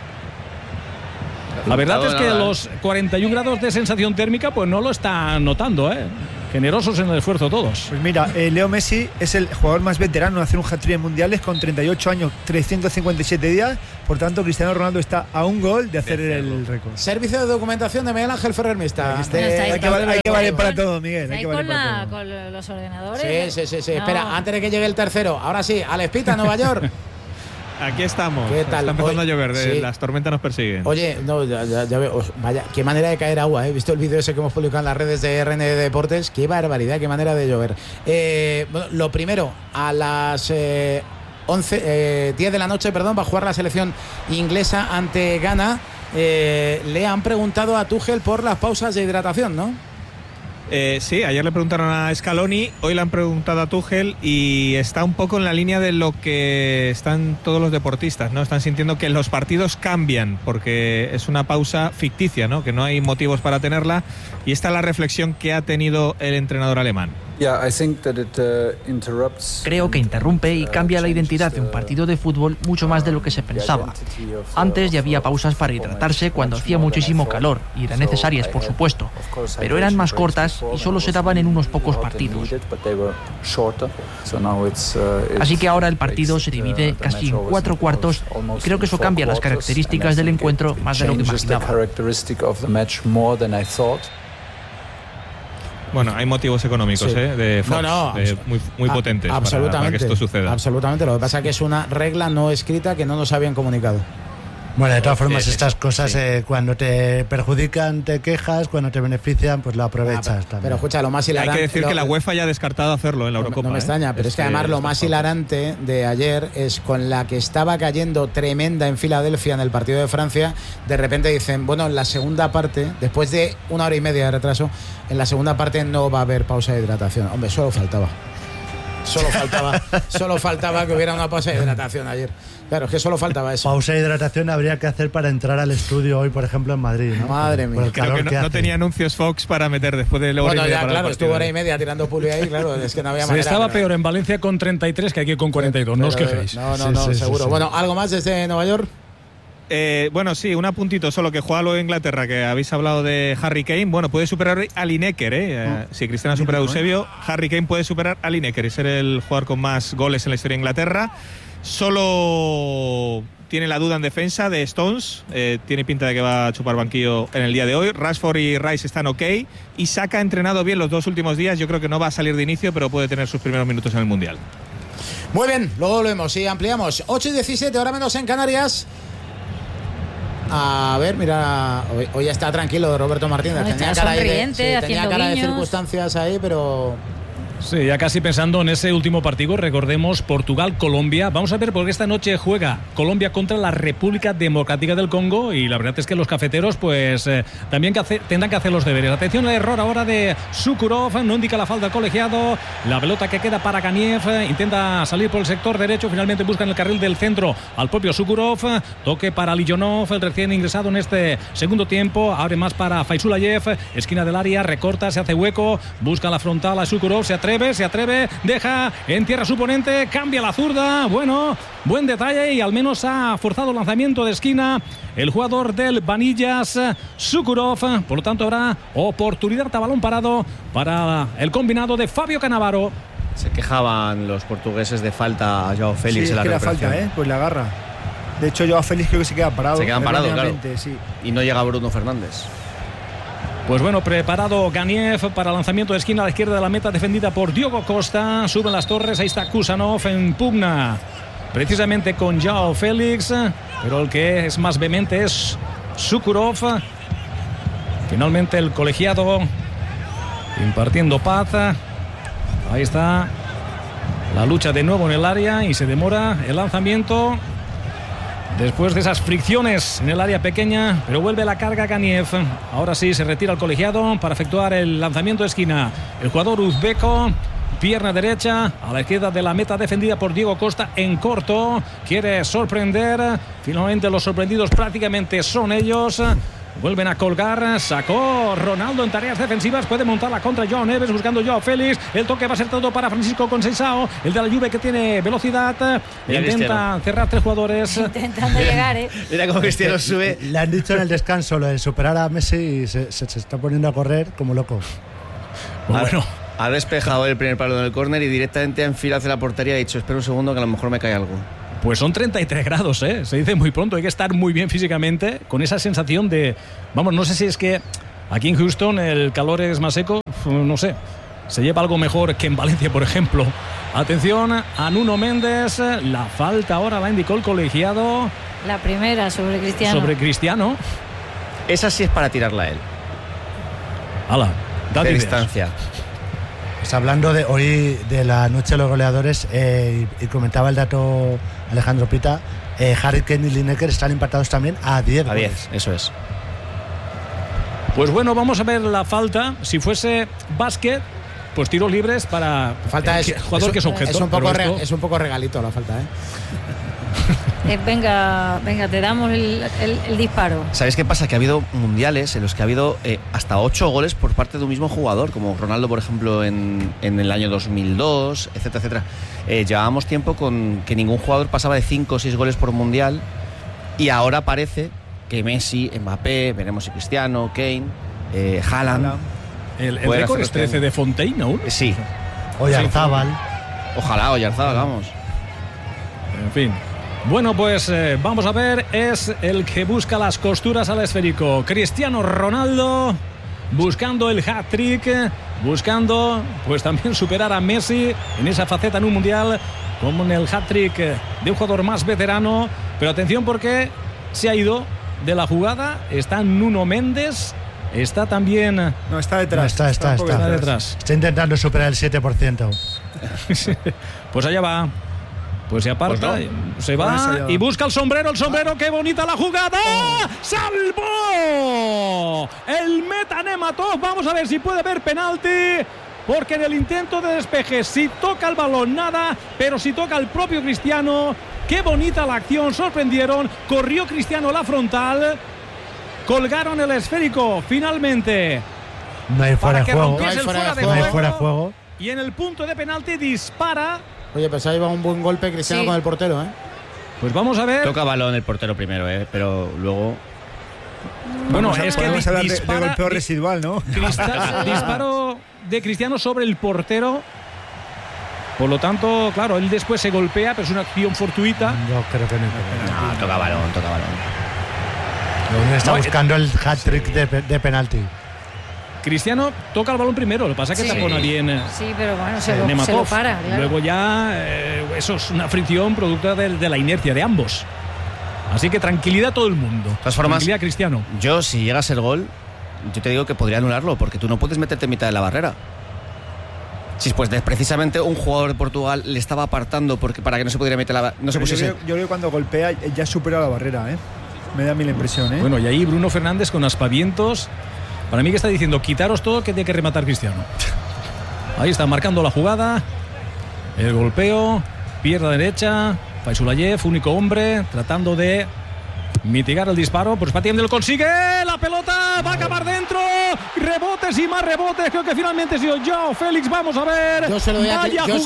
La verdad es que los 41 grados de sensación térmica pues no lo están notando, generosos en el esfuerzo todos. Pues mira, Leo Messi es el jugador más veterano en hacer un hat-trick en mundiales con 38 años, 357 días. Por tanto, Cristiano Ronaldo está a un gol de hacer el récord. Servicio de documentación de Miguel Ángel Ferrer Mista. Hay que valer para todo, Miguel. Hay que valer para todo. Con los ordenadores. Sí. No. Espera, antes de que llegue el tercero. Ahora sí, Alex Pita, Nueva York. Aquí estamos. ¿Qué tal? Está empezando a llover, sí. Las tormentas nos persiguen. Oye, no, ya veo, vaya, qué manera de caer agua, He visto el vídeo ese que hemos publicado en las redes de RN Deportes. Qué barbaridad, qué manera de llover. Bueno, lo primero, a las 10 de la noche, va a jugar la selección inglesa ante Ghana. Le han preguntado a Tuchel por las pausas de hidratación, ¿no? Sí, ayer le preguntaron a Scaloni, hoy le han preguntado a Tuchel y está un poco en la línea de lo que están todos los deportistas, ¿no? Están sintiendo que los partidos cambian porque es una pausa ficticia, ¿no? Que no hay motivos para tenerla, y esta es la reflexión que ha tenido el entrenador alemán. Creo que interrumpe y cambia la identidad de un partido de fútbol mucho más de lo que se pensaba. Antes ya había pausas para hidratarse cuando hacía muchísimo calor, y eran necesarias, por supuesto, pero eran más cortas y solo se daban en unos pocos partidos. Así que ahora el partido se divide casi en 4 cuartos, y creo que eso cambia las características del encuentro más de lo que imaginaba. Bueno, hay motivos económicos, de Fox, muy potentes para que esto suceda. Absolutamente, lo que pasa es que es una regla no escrita que no nos habían comunicado. Bueno, de todas formas, estas cosas, cuando te perjudican, te quejas, cuando te benefician, pues lo aprovechas también. Pero escucha, lo más hilarante... Hay que decir que la UEFA ya ha descartado hacerlo en la Eurocopa. No me extraña, pero es que además lo más hilarante de ayer es con la que estaba cayendo tremenda en Filadelfia en el partido de Francia. De repente dicen, bueno, en la segunda parte, después de 1 hora y media de retraso, en la segunda parte no va a haber pausa de hidratación. Hombre, solo faltaba que hubiera una pausa de hidratación ayer. Claro, es que solo faltaba eso. Pausa de hidratación habría que hacer para entrar al estudio hoy, por ejemplo, en Madrid, ¿no? Madre mía. Creo que no tenía anuncios Fox para meter después de la hora y media. Bueno, ya, claro, estuvo hora y media tirando puli ahí, claro, es que no había manera. Estaba peor en Valencia con 33 que aquí con 42, no os quejéis. No, seguro. Bueno, ¿algo más desde Nueva York? Bueno, sí, un apuntito solo, que juega luego Inglaterra, que habéis hablado de Harry Kane. Bueno, puede superar a Lineker, si Cristiano ha superado a Eusebio, Harry Kane puede superar a Lineker y ser el jugador con más goles en la historia de Inglaterra. Solo tiene la duda en defensa de Stones, tiene pinta de que va a chupar banquillo en el día de hoy. Rashford y Rice están ok, y Saka ha entrenado bien los 2 últimos días. Yo creo que no va a salir de inicio, pero puede tener sus primeros minutos en el Mundial. Muy bien, luego volvemos y ampliamos. 8:17, hora menos en Canarias. A ver, mira, hoy está tranquilo Roberto Martínez. Tenía cara de circunstancias ahí, pero... Sí, ya casi pensando en ese último partido, recordemos Portugal-Colombia. Vamos a ver, porque esta noche juega Colombia contra la República Democrática del Congo, y la verdad es que los cafeteros pues también tendrán que hacer los deberes. Atención al error ahora de Sukurov, no indica la falta del colegiado. La pelota que queda para Ganiev, intenta salir por el sector derecho, finalmente busca en el carril del centro al propio Sukurov. Toque para Lijanov, el recién ingresado en este segundo tiempo. Abre más para Faisulayev, esquina del área, recorta, se hace hueco, busca la frontal a Sukurov, se atreve, deja en tierra su oponente, cambia la zurda. Bueno, buen detalle, y al menos ha forzado el lanzamiento de esquina el jugador del Vanillas, Sukurov. Por lo tanto, habrá oportunidad a balón parado para el combinado de Fabio Cannavaro. Se quejaban los portugueses de falta a Joao Félix en la recuperación. Falta, pues la agarra. De hecho, Joao Félix creo que se queda parado. Se quedan parados, claro. Sí. Y no llega Bruno Fernández. Pues bueno, preparado Ganiev para lanzamiento de esquina a la izquierda de la meta, defendida por Diogo Costa. Suben las torres, ahí está Kusanov en pugna precisamente con Joao Félix. pero el que es más vehemente es Sukurov. Finalmente el colegiado impartiendo paz. Ahí está la lucha de nuevo en el área y se demora el lanzamiento después de esas fricciones en el área pequeña, pero vuelve la carga Ganiev. Ahora sí se retira el colegiado para efectuar el lanzamiento de esquina. El jugador uzbeco, pierna derecha a la izquierda de la meta defendida por Diego Costa en corto. Quiere sorprender. Finalmente los sorprendidos prácticamente son ellos. Vuelven a colgar, sacó Ronaldo en tareas defensivas, puede montar la contra Joao Neves buscando Joao Félix, el toque va a ser todo para Francisco Conceição, el de la Juve que tiene velocidad, intenta cerrar 3 jugadores. Intentando llegar, Mira cómo Cristiano sube. Le han dicho en el descanso lo de superar a Messi y se está poniendo a correr como loco. Bueno, ha despejado el primer palo en el córner y directamente ha enfilado hacia la portería y ha dicho, espera un segundo que a lo mejor me cae algo. Pues son 33 grados, se dice muy pronto, hay que estar muy bien físicamente, con esa sensación de, vamos, no sé si es que aquí en Houston el calor es más seco, no sé, se lleva algo mejor que en Valencia, por ejemplo. Atención a Nuno Méndez, la falta ahora la indicó el colegiado. La primera sobre Cristiano. Sobre Cristiano. Esa sí es para tirarla a él. Hala, date de ideas. distancia. Pues hablando de hoy de la noche de los goleadores, y comentaba el dato Alejandro Pita, Harry Kane y Lineker están empatados también a 10 A 10, goles. eso es. Pues bueno, vamos a ver la falta. Si fuese básquet, pues tiros libres para falta el jugador que es objeto. Es un poco regalito la falta, Venga, te damos el disparo. ¿Sabéis qué pasa? Que ha habido mundiales en los que ha habido hasta 8 goles por parte de un mismo jugador, como Ronaldo, por ejemplo, en el año 2002, etcétera, etcétera. Llevábamos tiempo con que ningún jugador pasaba de 5 o 6 goles por mundial y ahora parece que Messi, Mbappé, veremos si Cristiano, Kane, Haaland. El récord es 13 de Fontaine aún. Sí. Oyarzábal. Ojalá Oyarzábal, vamos. En fin. Bueno, pues vamos a ver, es el que busca las costuras al esférico. Cristiano Ronaldo buscando el hat-trick, buscando pues también superar a Messi en esa faceta en un mundial, como en el hat-trick de un jugador más veterano. Pero atención porque se ha ido de la jugada, está Nuno Méndez, está también... No, está detrás. No, está detrás. Está intentando superar el 7%. Pues allá va. Pues se aparta, pues no. Se va y busca el sombrero, qué bonita la jugada. ¡Salvó! El meta Nematov, vamos a ver si puede ver penalti, porque en el intento de despeje, si toca el balón, nada, pero si toca el propio Cristiano, qué bonita la acción, sorprendieron, corrió Cristiano a la frontal, colgaron el esférico, finalmente. No hay fuera de juego. No hay fuera de juego. Y en el punto de penalti dispara. Oye, pues ahí va un buen golpe Cristiano con el portero, Pues vamos a ver. Toca balón el portero primero, pero luego... Bueno, es que hablar de golpeo residual, ¿no? Disparo de Cristiano sobre el portero. Por lo tanto, claro, él después se golpea, pero es una acción fortuita. Yo creo que no. No, toca balón. Está buscando el hat-trick de penalti. Cristiano toca el balón primero, lo que pasa es que tapona bien. Sí, pero bueno, se lo para. Claro. Luego ya eso es una fricción producto de la inercia de ambos. Así que tranquilidad a todo el mundo. De todas formas, tranquilidad Cristiano. Yo, si llegas el gol, yo te digo que podría anularlo, porque tú no puedes meterte en mitad de la barrera. Sí, pues precisamente un jugador de Portugal le estaba apartando para que no se pudiera meter la barrera. Yo creo que cuando golpea ya supera la barrera, Me da a mí la impresión, Bueno, y ahí Bruno Fernández con aspavientos. Para mí que está diciendo, quitaros todo que tiene que rematar Cristiano. Ahí está marcando la jugada. El golpeo. Pierna derecha. Faisulayev, único hombre, tratando de mitigar el disparo. Pues Patiende lo consigue. La pelota va a acabar dentro. Rebotes y más rebotes. Creo que finalmente ha sido Joao Félix. Vamos a ver. Yo se lo doy a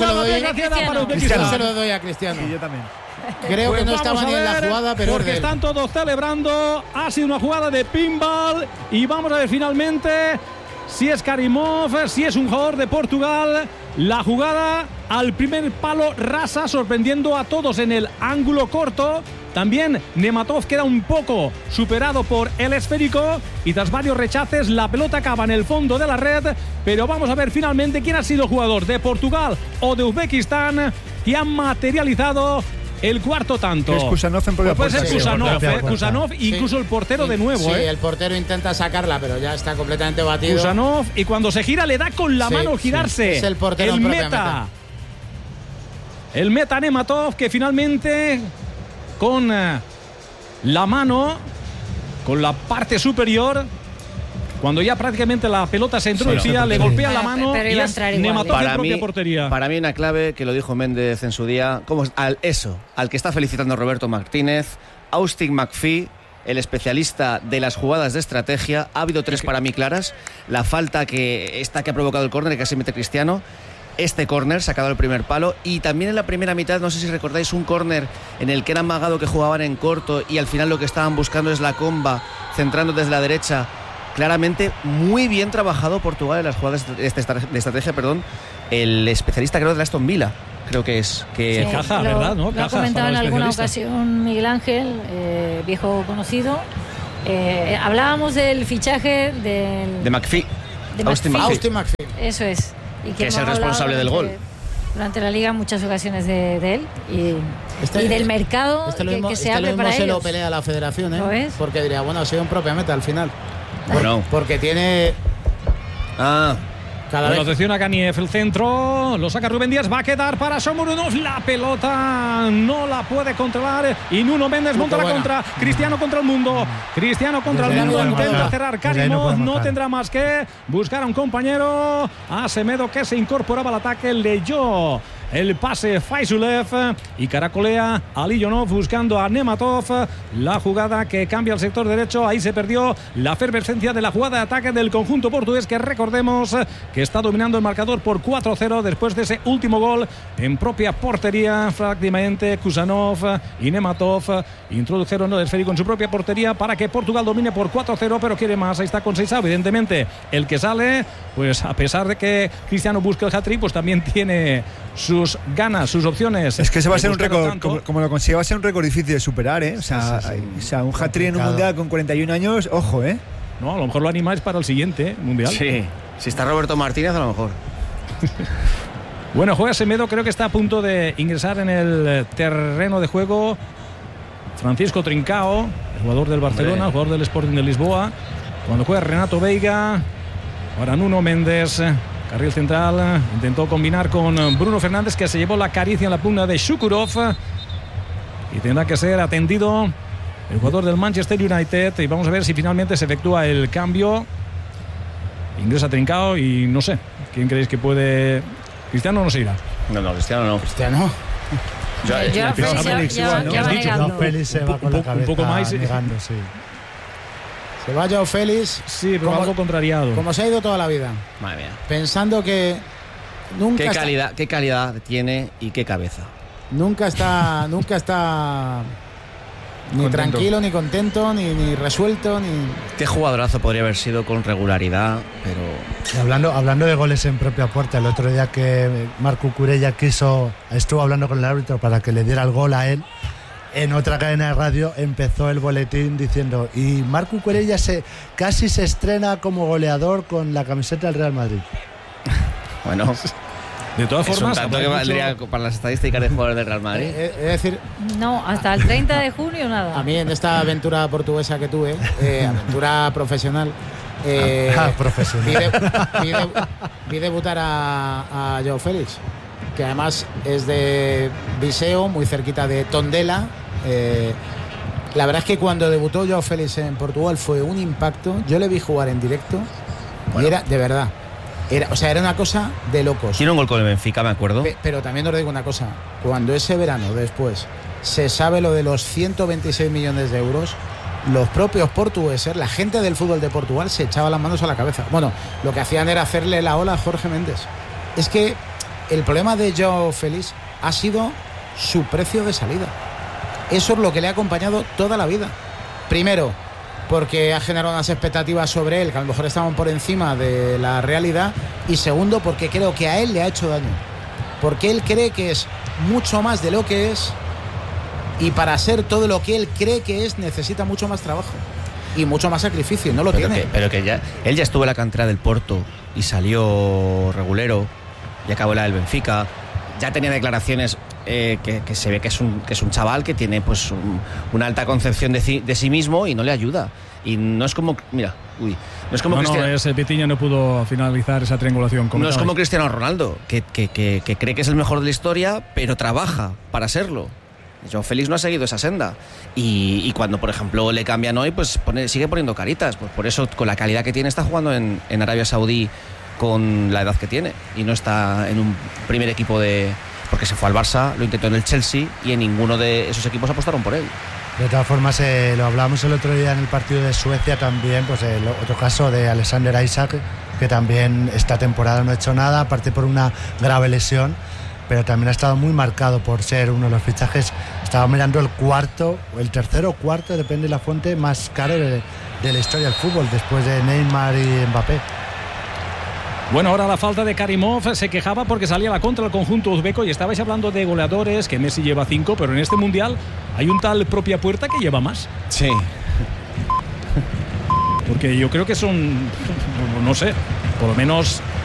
Cristiano. Sí, yo también. Creo que no estaba ni en la jugada, pero porque están todos celebrando. Ha sido una jugada de pinball y vamos a ver finalmente si es Karimov, si es un jugador de Portugal. La jugada al primer palo rasa, sorprendiendo a todos en el ángulo corto. También Nematov queda un poco superado por el esférico y tras varios rechaces la pelota acaba en el fondo de la red. Pero vamos a ver finalmente quién ha sido el jugador de Portugal o de Uzbekistán que ha materializado el cuarto tanto. Que es Kusanov en propia puede ser portería. Kusanov, incluso el portero de nuevo. Sí, el portero intenta sacarla, pero ya está completamente batido. Kusanov, y cuando se gira le da con la mano al girarse. Es el portero el meta. El meta Nematov, que finalmente con la mano, con la parte superior, cuando ya prácticamente la pelota se introducía, le golpea la mano y es Nematov en propia portería. Para mí una clave, que lo dijo Méndez en su día, al que está felicitando Roberto Martínez, Austin McPhee, el especialista de las jugadas de estrategia. Ha habido 3 para mí claras. La falta que ha provocado el córner, que casi mete Cristiano. Este córner sacado del primer palo, y también en la primera mitad, no sé si recordáis, un córner en el que era amagado, que jugaban en corto, y al final lo que estaban buscando es la comba, centrando desde la derecha. Claramente muy bien trabajado Portugal en las jugadas de estrategia, el especialista, creo, de Aston Villa, creo que es. Que sí, Caja, ¿verdad? ¿No? Lo ha comentado en alguna ocasión Miguel Ángel, viejo conocido. Hablábamos del fichaje de McPhee. Austin McPhee. Eso es. Y que es el responsable del gol. Durante la liga, muchas ocasiones de él y del mercado que se abre para ellos. Se lo pelea la federación, ¿eh? ¿Lo ves? Porque diría, bueno, ha sido un propia meta al final. Bueno. Porque tiene... Atención a Ganiev, el centro, lo saca Rubén Díaz, va a quedar para Shomurodov, la pelota no la puede controlar y Nuno Méndez monta la contra. Cristiano contra el mundo, intenta cerrar Karimov, no tendrá más que buscar a un compañero, a Semedo, que se incorporaba al ataque, leyó el pase Faisulev y caracolea a Lillonov buscando a Nematov. La jugada que cambia al sector derecho, ahí se perdió la efervescencia de la jugada de ataque del conjunto portugués, que recordemos que está dominando el marcador por 4-0 después de ese último gol en propia portería. Prácticamente Kusanov y Nematov introdujeron el esférico en su propia portería para que Portugal domine por 4-0, pero quiere más. Ahí está Conceição, evidentemente el que sale, pues a pesar de que Cristiano busca el hat-trick, pues también tiene sus ganas, sus opciones. Es que ese va a ser un récord, como lo consiga, va a ser un récord difícil de superar, ¿eh? O sea, un hat-trick en un mundial con 41 años, ojo, ¿eh? No, a lo mejor lo animáis para el siguiente mundial. Sí, si está Roberto Martínez, a lo mejor. Bueno, juega Semedo, creo que está a punto de ingresar en el terreno de juego Francisco Trincao, el jugador del Barcelona, el jugador del Sporting de Lisboa. Cuando juega Renato Veiga, ahora Nuno Méndez, carril central, intentó combinar con Bruno Fernández, que se llevó la caricia en la pugna de Shukurov, y tendrá que ser atendido el jugador del Manchester United, y vamos a ver si finalmente se efectúa el cambio. Ingresa Trincao y no sé, ¿quién creéis que puede? Cristiano no se irá. No, Cristiano no. Cristiano. Félix se va con la cabeza un poco más negando, sí. Se va Joao Félix. Sí, pero algo contrariado. Como se ha ido toda la vida. Madre mía. Pensando que nunca qué calidad tiene y qué cabeza. Nunca está ni contento, tranquilo, ni contento, ni resuelto, ni... Qué jugadorazo podría haber sido con regularidad, pero... Y hablando de goles en propia puerta, el otro día que Marco Cucurella estuvo hablando con el árbitro para que le diera el gol a él, en otra cadena de radio empezó el boletín diciendo: y Marco Cucurella casi se estrena como goleador con la camiseta del Real Madrid. Bueno... De todas formas, es un tanto que valdría para las estadísticas de jugadores del Real Madrid. Es decir, no, hasta el 30 de junio nada. A mí en esta aventura portuguesa que tuve, aventura profesional, vi debutar a Joao Félix, que además es de Viseu, muy cerquita de Tondela. La verdad es que cuando debutó Joao Félix en Portugal fue un impacto. Yo le vi jugar en directo y era de verdad. Era una cosa de locos. Tiene un gol con el Benfica, me acuerdo. Pero también os digo una cosa. Cuando ese verano después se sabe lo de los 126 millones de euros, los propios portugueses, la gente del fútbol de Portugal, se echaba las manos a la cabeza. Bueno, lo que hacían era hacerle la ola a Jorge Méndez. Es que el problema de Joao Félix ha sido su precio de salida. Eso es lo que le ha acompañado toda la vida. Primero, porque ha generado unas expectativas sobre él que a lo mejor estaban por encima de la realidad, y segundo, porque creo que a él le ha hecho daño, porque él cree que es mucho más de lo que es, y para ser todo lo que él cree que es necesita mucho más trabajo y mucho más sacrificio. No lo tiene. Pero que él ya estuvo en la cantera del Porto y salió regulero y acabó la del Benfica. Ya tenía declaraciones que se ve que es un chaval que tiene pues una alta concepción de sí mismo y no le ayuda. Y no es como, mira, no es como Cristiano. Ese Petiño no pudo finalizar esa triangulación. No es como Cristiano Ronaldo, que cree que es el mejor de la historia, pero trabaja para serlo. Joao Félix no ha seguido esa senda. Y cuando, por ejemplo, le cambian hoy, pues sigue poniendo caritas. Pues por eso, con la calidad que tiene, está jugando en Arabia Saudí con la edad que tiene. Y no está en un primer equipo porque se fue al Barça, lo intentó en el Chelsea y en ninguno de esos equipos apostaron por él. De todas formas, lo hablamos el otro día en el partido de Suecia también, pues el otro caso de Alexander Isak, que también esta temporada no ha hecho nada, aparte por una grave lesión, pero también ha estado muy marcado por ser uno de los fichajes. Estaba mirando el tercero o cuarto, depende de la fuente, más caro de la historia del fútbol, después de Neymar y Mbappé. Bueno, ahora la falta de Karimov, se quejaba porque salía a la contra el conjunto uzbeco y estabais hablando de goleadores, que Messi lleva 5, pero en este Mundial hay un tal Propia Puerta que lleva más. Sí. Porque yo creo que son, no sé, por lo menos